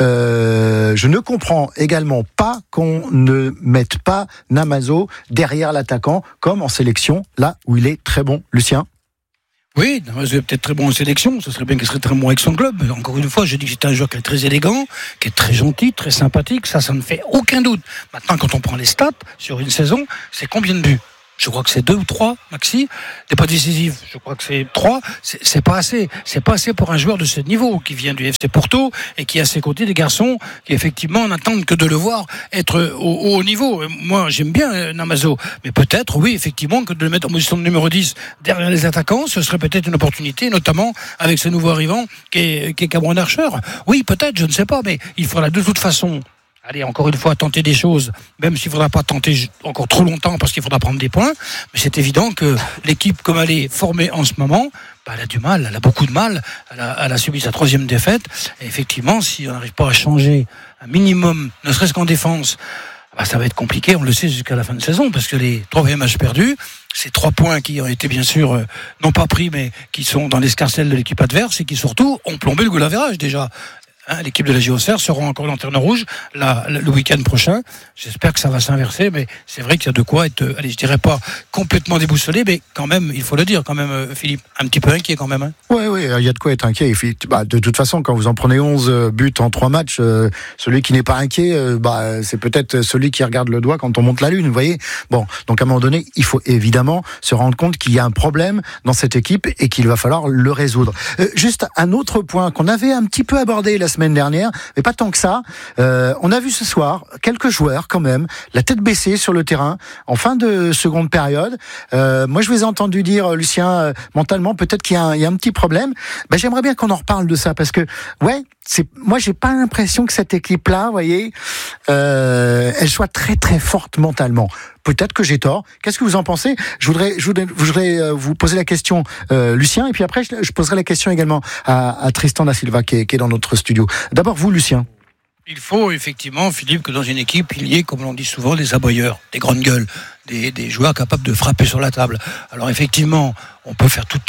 pas qu'on ne mette pas Namazo derrière l'attaquant, comme en sélection, là où il est très bon. Lucien ? Oui, Namazo est peut-être très bon en sélection, ce serait bien qu'il serait très bon avec son club. Encore une fois, je dis que c'est un joueur qui est très élégant, qui est très gentil, très sympathique, ça ne fait aucun doute. Maintenant, quand on prend les stats sur une saison, c'est combien de buts ? Je crois que c'est 2 ou 3, maxi. Des pas décisifs, je crois que c'est 3. C'est pas assez. C'est pas assez pour un joueur de ce niveau, qui vient du FC Porto, et qui a à ses côtés des garçons qui, effectivement, n'attendent que de le voir être au haut niveau. Moi, j'aime bien Namazo. Mais peut-être, oui, effectivement, que de le mettre en position de numéro 10 derrière les attaquants, ce serait peut-être une opportunité, notamment avec ce nouveau arrivant qui est Cameron Archer. Oui, peut-être, je ne sais pas, mais il faudra de toute façon, allez, encore une fois, tenter des choses, même s'il ne faudra pas tenter encore trop longtemps parce qu'il faudra prendre des points. Mais c'est évident que l'équipe, comme elle est formée en ce moment, elle a du mal, elle a beaucoup de mal. Elle a subi sa 3e défaite. Et effectivement, si on n'arrive pas à changer un minimum, ne serait-ce qu'en défense, ça va être compliqué, on le sait, jusqu'à la fin de saison, parce que les 3 premiers matchs perdus, ces 3 points qui ont été bien sûr non pas pris, mais qui sont dans l'escarcelle de l'équipe adverse et qui surtout ont plombé le goal average déjà. L'équipe de la JOCR sera encore lanterne rouge le week-end prochain. J'espère que ça va s'inverser, mais c'est vrai qu'il y a de quoi être, allez, je dirais pas complètement déboussolé, mais quand même, il faut le dire quand même, Philippe, un petit peu inquiet quand même. Hein. Oui, il y a de quoi être inquiet. De toute façon, quand vous en prenez 11 buts en 3 matchs, celui qui n'est pas inquiet, c'est peut-être celui qui regarde le doigt quand on monte la lune, vous voyez. Bon, donc à un moment donné, il faut évidemment se rendre compte qu'il y a un problème dans cette équipe et qu'il va falloir le résoudre. Juste un autre point qu'on avait un petit peu abordé la semaine dernière, mais pas tant que ça. On a vu ce soir quelques joueurs quand même, la tête baissée sur le terrain en fin de seconde période. Moi, je vous ai entendu dire, Lucien, mentalement, peut-être qu'il y a un petit problème. J'aimerais bien qu'on en reparle de ça parce que, moi, j'ai pas l'impression que cette équipe-là, vous voyez, elle soit très très forte mentalement. Peut-être que j'ai tort. Qu'est-ce que vous en pensez ? Je voudrais vous poser la question, Lucien, et puis après je poserai la question également à Tristan da Silva qui est dans notre studio. D'abord vous, Lucien. Il faut effectivement, Philippe, que dans une équipe, il y ait, comme l'on dit souvent, des aboyeurs, des grandes gueules, des joueurs capables de frapper sur la table. Alors effectivement, on peut faire tout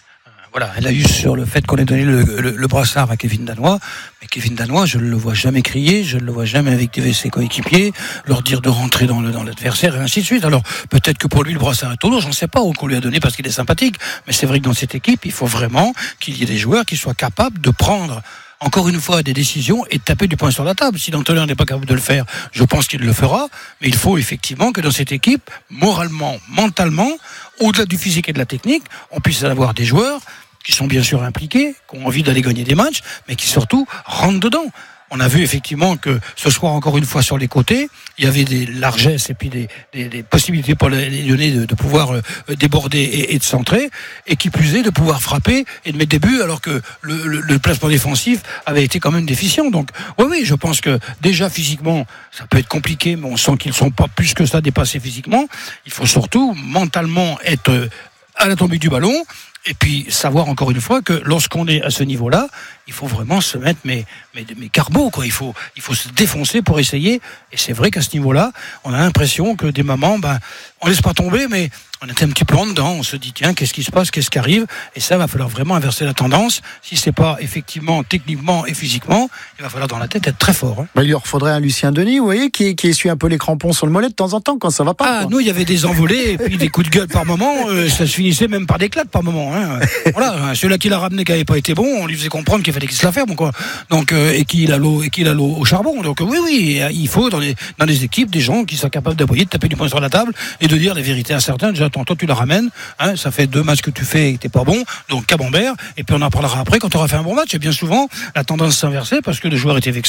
elle a eu sur le fait qu'on ait donné le brassard à Kevin Danois, mais Kevin Danois, je ne le vois jamais crier, je ne le vois jamais invectiver ses coéquipiers, leur dire de rentrer dans l'adversaire et ainsi de suite. Alors peut-être que pour lui le brassard est au lourd, j'en sais pas, ou qu'on lui a donné parce qu'il est sympathique, mais c'est vrai que dans cette équipe, il faut vraiment qu'il y ait des joueurs qui soient capables de prendre encore une fois des décisions et de taper du poing sur la table. Si Dantelin n'est pas capable de le faire, je pense qu'il le fera, mais il faut effectivement que dans cette équipe, moralement, mentalement, au-delà du physique et de la technique, on puisse avoir des joueurs qui sont bien sûr impliqués, qui ont envie d'aller gagner des matchs, mais qui surtout rentrent dedans. On a vu effectivement que ce soir, encore une fois, sur les côtés, il y avait des largesses et puis des possibilités pour les Lyonnais de pouvoir déborder et de centrer, et qui plus est de pouvoir frapper et de mettre des buts, alors que le placement défensif avait été quand même déficient. Donc oui, je pense que déjà physiquement, ça peut être compliqué, mais on sent qu'ils ne sont pas plus que ça dépassés physiquement. Il faut surtout mentalement être à la tombée du ballon, et puis savoir encore une fois que lorsqu'on est à ce niveau-là, il faut vraiment se mettre mais carbo, quoi. Il faut se défoncer pour essayer. Et c'est vrai qu'à ce niveau-là, on a l'impression que des moments, on laisse pas tomber, mais on est un petit peu en dedans. On se dit tiens, qu'est-ce qui se passe, qu'est-ce qui arrive ? Et ça, va falloir vraiment inverser la tendance. Si c'est pas effectivement, techniquement et physiquement, il va falloir dans la tête être très fort. Hein. Il leur faudrait un Lucien Denis, vous voyez, qui essuie un peu les crampons sur le mollet de temps en temps quand ça va pas. Nous, il y avait des envolées et puis des coups de gueule par moment. Ça se finissait même par des claques par moment. Hein. Voilà, celui-là qui l'a ramené qui n'avait pas été bon, on lui faisait comprendre qu'il fallait qu'il se la ferme, quoi. Donc et qu'il a l'eau au charbon. Donc oui, il faut dans les équipes des gens qui sont capables d'aboyer, de taper du poing sur la table et de dire la vérité à certains. Déjà, toi tu la ramènes, hein, ça fait 2 matchs que tu fais et que t'es pas bon, donc Camembert, et puis on en parlera après quand tu auras fait un bon match. Et bien souvent, la tendance s'inverser parce que le joueur était vexé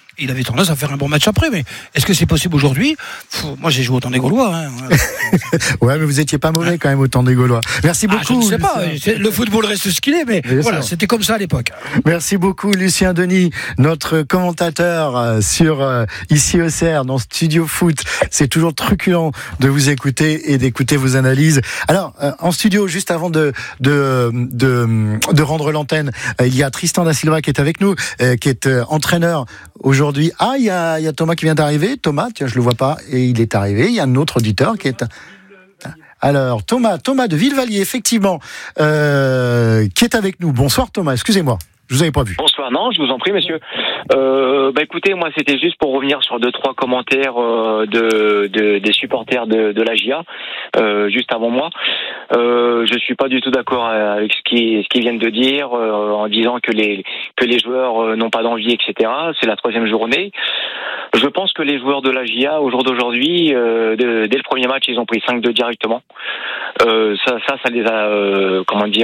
il avait tendance à faire un bon match après. Mais est-ce que c'est possible aujourd'hui ? Moi, j'ai joué au temps des Gaulois. Ouais, mais vous étiez pas mauvais quand même au temps des Gaulois. Merci beaucoup. Je ne sais pas. Le football reste ce qu'il est, mais voilà, c'était comme ça à l'époque. Merci beaucoup, Lucien Denis, notre commentateur sur ici Auxerre dans Studio Foot. C'est toujours truculent de vous écouter et d'écouter vos analyses. Alors, en studio, juste avant de rendre l'antenne, il y a Tristan da Silva qui est avec nous, qui est entraîneur aujourd'hui. Ah, il y a Thomas qui vient d'arriver. Thomas, tiens, je le vois pas, et il est arrivé. Il y a un autre auditeur qui est... Alors, Thomas de Villevallier, effectivement, qui est avec nous. Bonsoir Thomas, excusez-moi. Je vous avais pas vu. Bonsoir, non, je vous en prie, monsieur. Écoutez, moi, c'était juste pour revenir sur 2-3 commentaires des supporters de la GIA, juste avant moi. Je suis pas du tout d'accord avec ce qu'ils viennent de dire, en disant que les joueurs n'ont pas d'envie, etc. C'est la 3e journée. Je pense que les joueurs de la GIA, au jour d'aujourd'hui, dès le premier match, ils ont pris 5-2 directement. Ça les a,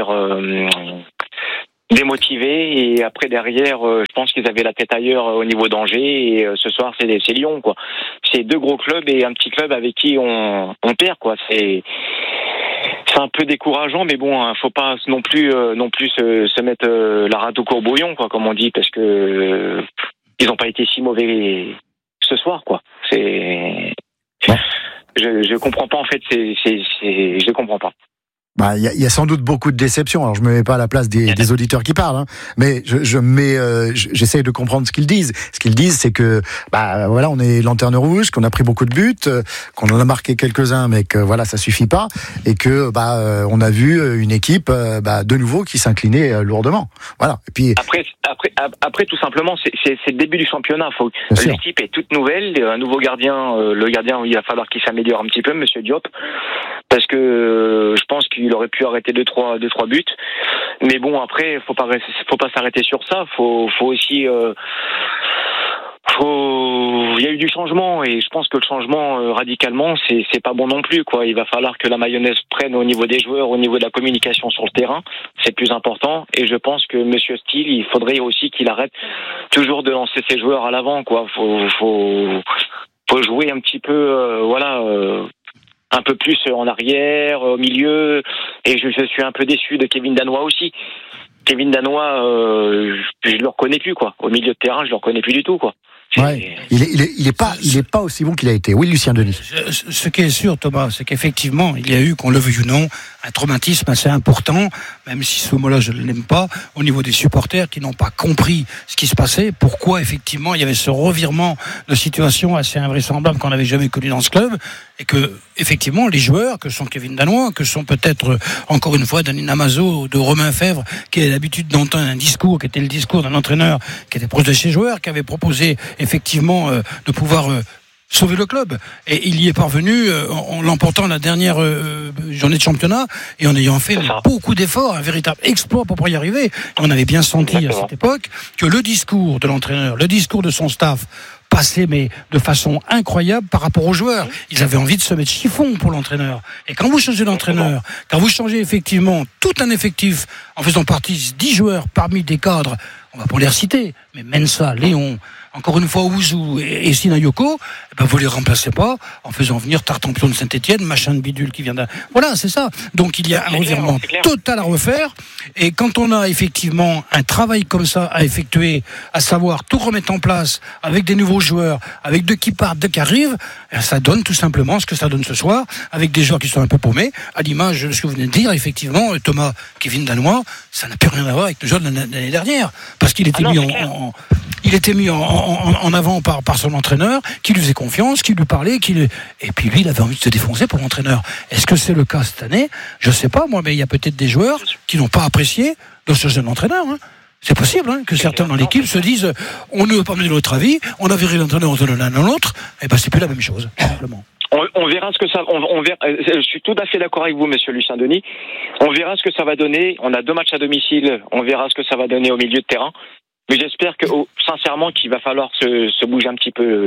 démotivés, et après derrière je pense qu'ils avaient la tête ailleurs au niveau d'Angers, et ce soir c'est Lyon, quoi. C'est 2 gros clubs et un petit club avec qui on perd, quoi. C'est un peu décourageant, mais bon, faut pas non plus se mettre la rate au courbouillon, quoi, comme on dit, parce que ils ont pas été si mauvais ce soir, quoi. Je comprends pas, en fait, je comprends pas. Il y a sans doute beaucoup de déceptions. Alors je me mets pas à la place des auditeurs qui parlent, mais j'essaye de comprendre ce qu'ils disent. Ce qu'ils disent, c'est que voilà, on est lanterne rouge, qu'on a pris beaucoup de buts, qu'on en a marqué quelques-uns, mais que voilà, ça suffit pas, et que on a vu une équipe de nouveau qui s'inclinait lourdement. Voilà. Et puis après tout simplement, c'est le début du championnat. L'équipe est toute nouvelle, un nouveau gardien. Le gardien, il va falloir qu'il s'améliore un petit peu, Monsieur Diop, parce que je pense qu'il aurait pu arrêter 2-3 buts. Mais bon, après, faut pas s'arrêter sur ça. Faut aussi, il y a eu du changement, et je pense que le changement radicalement, c'est pas bon non plus, quoi. Il va falloir que la mayonnaise prenne au niveau des joueurs, au niveau de la communication sur le terrain. C'est plus important. Et je pense que Monsieur Steele, il faudrait aussi qu'il arrête toujours de lancer ses joueurs à l'avant, quoi. Faut jouer un petit peu, un peu plus en arrière, au milieu, et je suis un peu déçu de Kevin Danois aussi. Kevin Danois, je le reconnais plus, quoi. Au milieu de terrain, je le reconnais plus du tout, quoi. Ouais. Il est pas aussi bon qu'il a été. Oui, Lucien Denis. Ce qui est sûr, Thomas, c'est qu'effectivement, il y a eu, qu'on le veuille ou non, un traumatisme assez important, même si ce mot-là je ne l'aime pas, au niveau des supporters qui n'ont pas compris ce qui se passait, pourquoi effectivement il y avait ce revirement de situation assez invraisemblable qu'on n'avait jamais connu dans ce club, et que effectivement les joueurs, que sont Kevin Danois, que sont peut-être encore une fois Dani Namazo, de Romain Fèvre, qui a l'habitude d'entendre un discours qui était le discours d'un entraîneur qui était proche de ses joueurs, qui avait proposé effectivement de pouvoir sauver le club, et il y est parvenu en l'emportant la dernière journée de championnat, et en ayant fait beaucoup d'efforts, un véritable exploit pour y arriver. Et on avait bien senti à cette époque que le discours de l'entraîneur, le discours de son staff passait mais de façon incroyable par rapport aux joueurs. Ils avaient envie de se mettre chiffon pour l'entraîneur. Et quand vous changez d'entraîneur, quand vous changez effectivement tout un effectif en faisant partie 10 joueurs parmi des cadres, on va pas les reciter, mais Mensah, Léon, encore une fois Ouzou et Sinayoko, vous les remplacez pas en faisant venir Tartampion de Saint-Etienne, machin de bidule qui vient d'un... Voilà, c'est ça. Donc il y a un revirement total à refaire, et quand on a effectivement un travail comme ça à effectuer, à savoir tout remettre en place avec des nouveaux joueurs, avec 2 qui partent, 2 qui arrivent, ça donne tout simplement ce que ça donne ce soir, avec des joueurs qui sont un peu paumés, à l'image de ce que vous venez de dire, effectivement, Thomas, Kevin Danois, ça n'a plus rien à voir avec le joueur de l'année dernière, parce qu'il était mis en avant par son entraîneur, qui lui faisait confiance, qui lui parlait, et puis lui, il avait envie de se défoncer pour l'entraîneur. Est-ce que c'est le cas cette année ? Je sais pas, moi, mais il y a peut-être des joueurs qui n'ont pas apprécié de ce jeune entraîneur. C'est possible que certains dans l'équipe se disent on ne veut pas mener notre avis, on a viré l'entraîneur entre l'un et l'autre, et c'est plus la même chose, simplement. On verra ce que ça. On verra. Je suis tout à fait d'accord avec vous, Monsieur Lucien Denis. On verra ce que ça va donner. On a 2 matchs à domicile. On verra ce que ça va donner au milieu de terrain. Mais j'espère que, sincèrement, qu'il va falloir se bouger un petit peu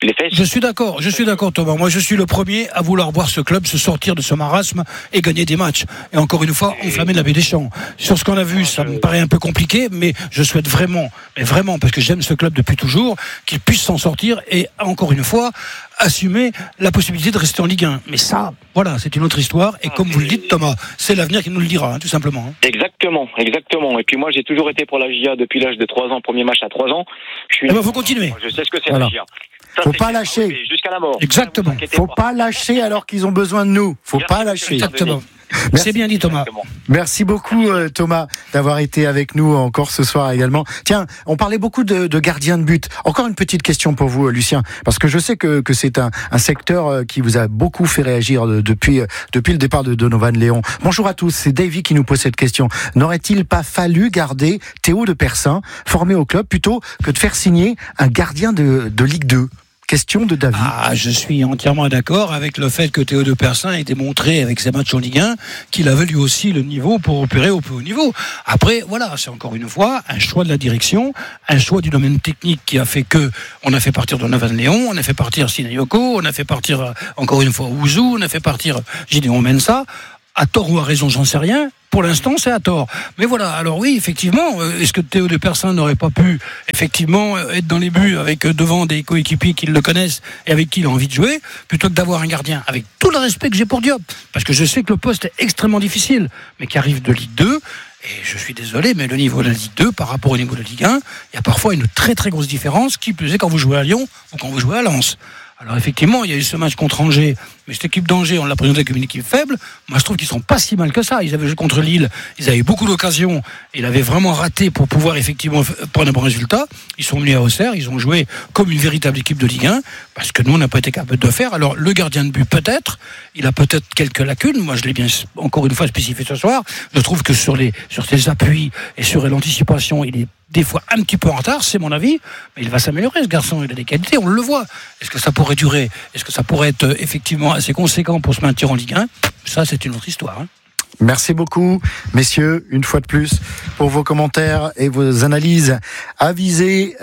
les fesses. Je suis d'accord, Thomas. Moi, je suis le premier à vouloir voir ce club se sortir de ce marasme et gagner des matchs. Et encore une fois, enflammer la baie des Champs. Sur ce qu'on a vu, ça me paraît un peu compliqué, mais je souhaite vraiment, parce que j'aime ce club depuis toujours, qu'il puisse s'en sortir et, encore une fois, assumer la possibilité de rester en Ligue 1. Mais ça, voilà, c'est une autre histoire. Et comme vous le dites, Thomas, c'est l'avenir qui nous le dira, tout simplement. Exactement. Et puis moi, j'ai toujours été pour la GIA depuis l'âge de 3 ans, premier match à 3 ans. Faut continuer. Je sais ce que c'est la GIA. Ça, faut pas lâcher. Jusqu'à la mort. Exactement. Faut pas lâcher alors qu'ils ont besoin de nous. Faut pas lâcher. Exactement. Merci. C'est bien dit, Thomas. Merci beaucoup, Thomas, d'avoir été avec nous encore ce soir également. Tiens, on parlait beaucoup de gardiens de but. Encore une petite question pour vous, Lucien, parce que je sais que c'est un secteur qui vous a beaucoup fait réagir depuis le départ de Donovan Léon. Bonjour à tous, c'est Davy qui nous pose cette question. N'aurait-il pas fallu garder Théo de Persin, formé au club, plutôt que de faire signer un gardien de Ligue 2 ? Question de David. Je suis entièrement d'accord avec le fait que Théo de Persin a été montré avec ses matchs en Ligue 1 qu'il avait lui aussi le niveau pour opérer au plus haut niveau. Après, voilà, c'est encore une fois un choix de la direction, un choix du domaine technique qui a fait que on a fait partir Donovan Léon, on a fait partir Sinayoko, on a fait partir encore une fois Ouzou, on a fait partir Gideon Mensah. À tort ou à raison, j'en sais rien. Pour l'instant, c'est à tort. Mais voilà, alors oui, effectivement, est-ce que Théo de Persin n'aurait pas pu, effectivement, être dans les buts avec devant des coéquipiers qui le connaissent et avec qui il a envie de jouer, plutôt que d'avoir un gardien, avec tout le respect que j'ai pour Diop, parce que je sais que le poste est extrêmement difficile, mais qui arrive de Ligue 2, et je suis désolé, mais le niveau de la Ligue 2 par rapport au niveau de Ligue 1, il y a parfois une très très grosse différence, qui plus est quand vous jouez à Lyon ou quand vous jouez à Lens. Alors effectivement, il y a eu ce match contre Angers, mais cette équipe d'Angers, on l'a présentée comme une équipe faible. Moi, je trouve qu'ils sont pas si mal que ça. Ils avaient joué contre Lille, ils avaient eu beaucoup d'occasions. Ils avaient vraiment raté pour pouvoir effectivement prendre un bon résultat. Ils sont venus à Auxerre, ils ont joué comme une véritable équipe de Ligue 1, parce que nous, on n'a pas été capable de faire. Alors le gardien de but, peut-être, il a peut-être quelques lacunes. Moi, je l'ai bien encore une fois spécifié ce soir. Je trouve que sur ses appuis et sur l'anticipation, il est des fois un petit peu en retard, c'est mon avis, mais il va s'améliorer, ce garçon, il a des qualités, on le voit. Est-ce que ça pourrait durer ? Est-ce que ça pourrait être effectivement assez conséquent pour se maintenir en Ligue 1 ? Ça, c'est une autre histoire. Merci beaucoup, messieurs, une fois de plus, pour vos commentaires et vos analyses avisées.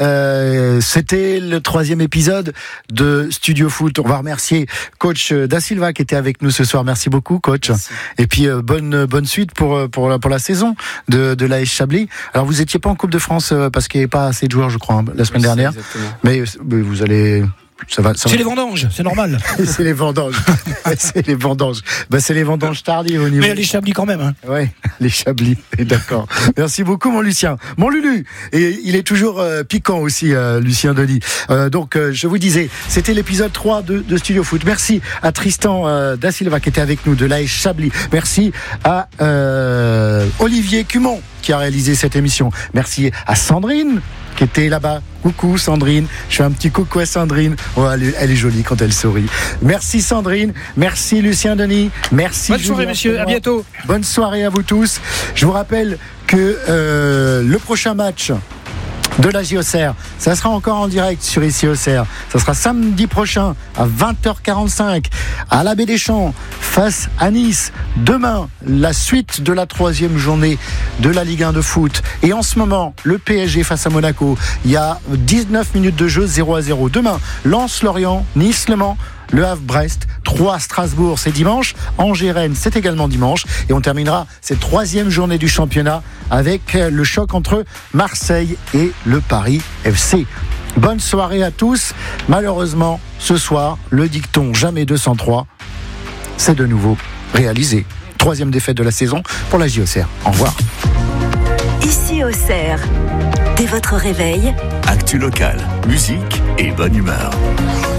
C'était le 3e épisode de Studio Foot. On va remercier coach Da Silva qui était avec nous ce soir. Merci beaucoup, coach. Merci. Et puis bonne suite pour la saison de l'AS Chablis. Alors vous étiez pas en Coupe de France parce qu'il n'y avait pas assez de joueurs, je crois, la semaine dernière. Exactement. Mais vous allez. C'est les vendanges, c'est normal. C'est les vendanges. C'est les vendanges tardives au niveau. Mais les Chablis quand même. Oui, les Chablis. D'accord. Merci beaucoup, mon Lucien. Mon Lulu. Et il est toujours piquant aussi, Lucien Denis. Donc, je vous disais, c'était l'épisode 3 de Studio Foot. Merci à Tristan Da Silva qui était avec nous de l'AS Chablis. Merci à Olivier Cumont qui a réalisé cette émission. Merci à Sandrine qui était là-bas. Coucou Sandrine, je fais un petit coucou à Sandrine. Oh, elle est jolie quand elle sourit. Merci Sandrine, merci Lucien Denis, merci. Bonne soirée messieurs, à bientôt. Bonne soirée à vous tous. Je vous rappelle que le prochain match de la JOCR, ça sera encore en direct sur ici Auxerre. Ça sera samedi prochain à 20h45 à la Baie des Champs face à Nice. Demain, la suite de la 3e journée de la Ligue 1 de foot. Et en ce moment, le PSG face à Monaco. Il y a 19 minutes de jeu, 0-0. Demain, Lens-Lorient, Nice-Le Mans, Le Havre-Brest, 3 Strasbourg, c'est dimanche. Angers-Rennes, c'est également dimanche. Et on terminera cette 3e journée du championnat avec le choc entre Marseille et le Paris FC. Bonne soirée à tous. Malheureusement, ce soir, le dicton jamais 203, c'est de nouveau réalisé. 3e défaite de la saison pour la JOCR. Au revoir. Ici Auxerre, dès votre réveil, actu locale, musique et bonne humeur.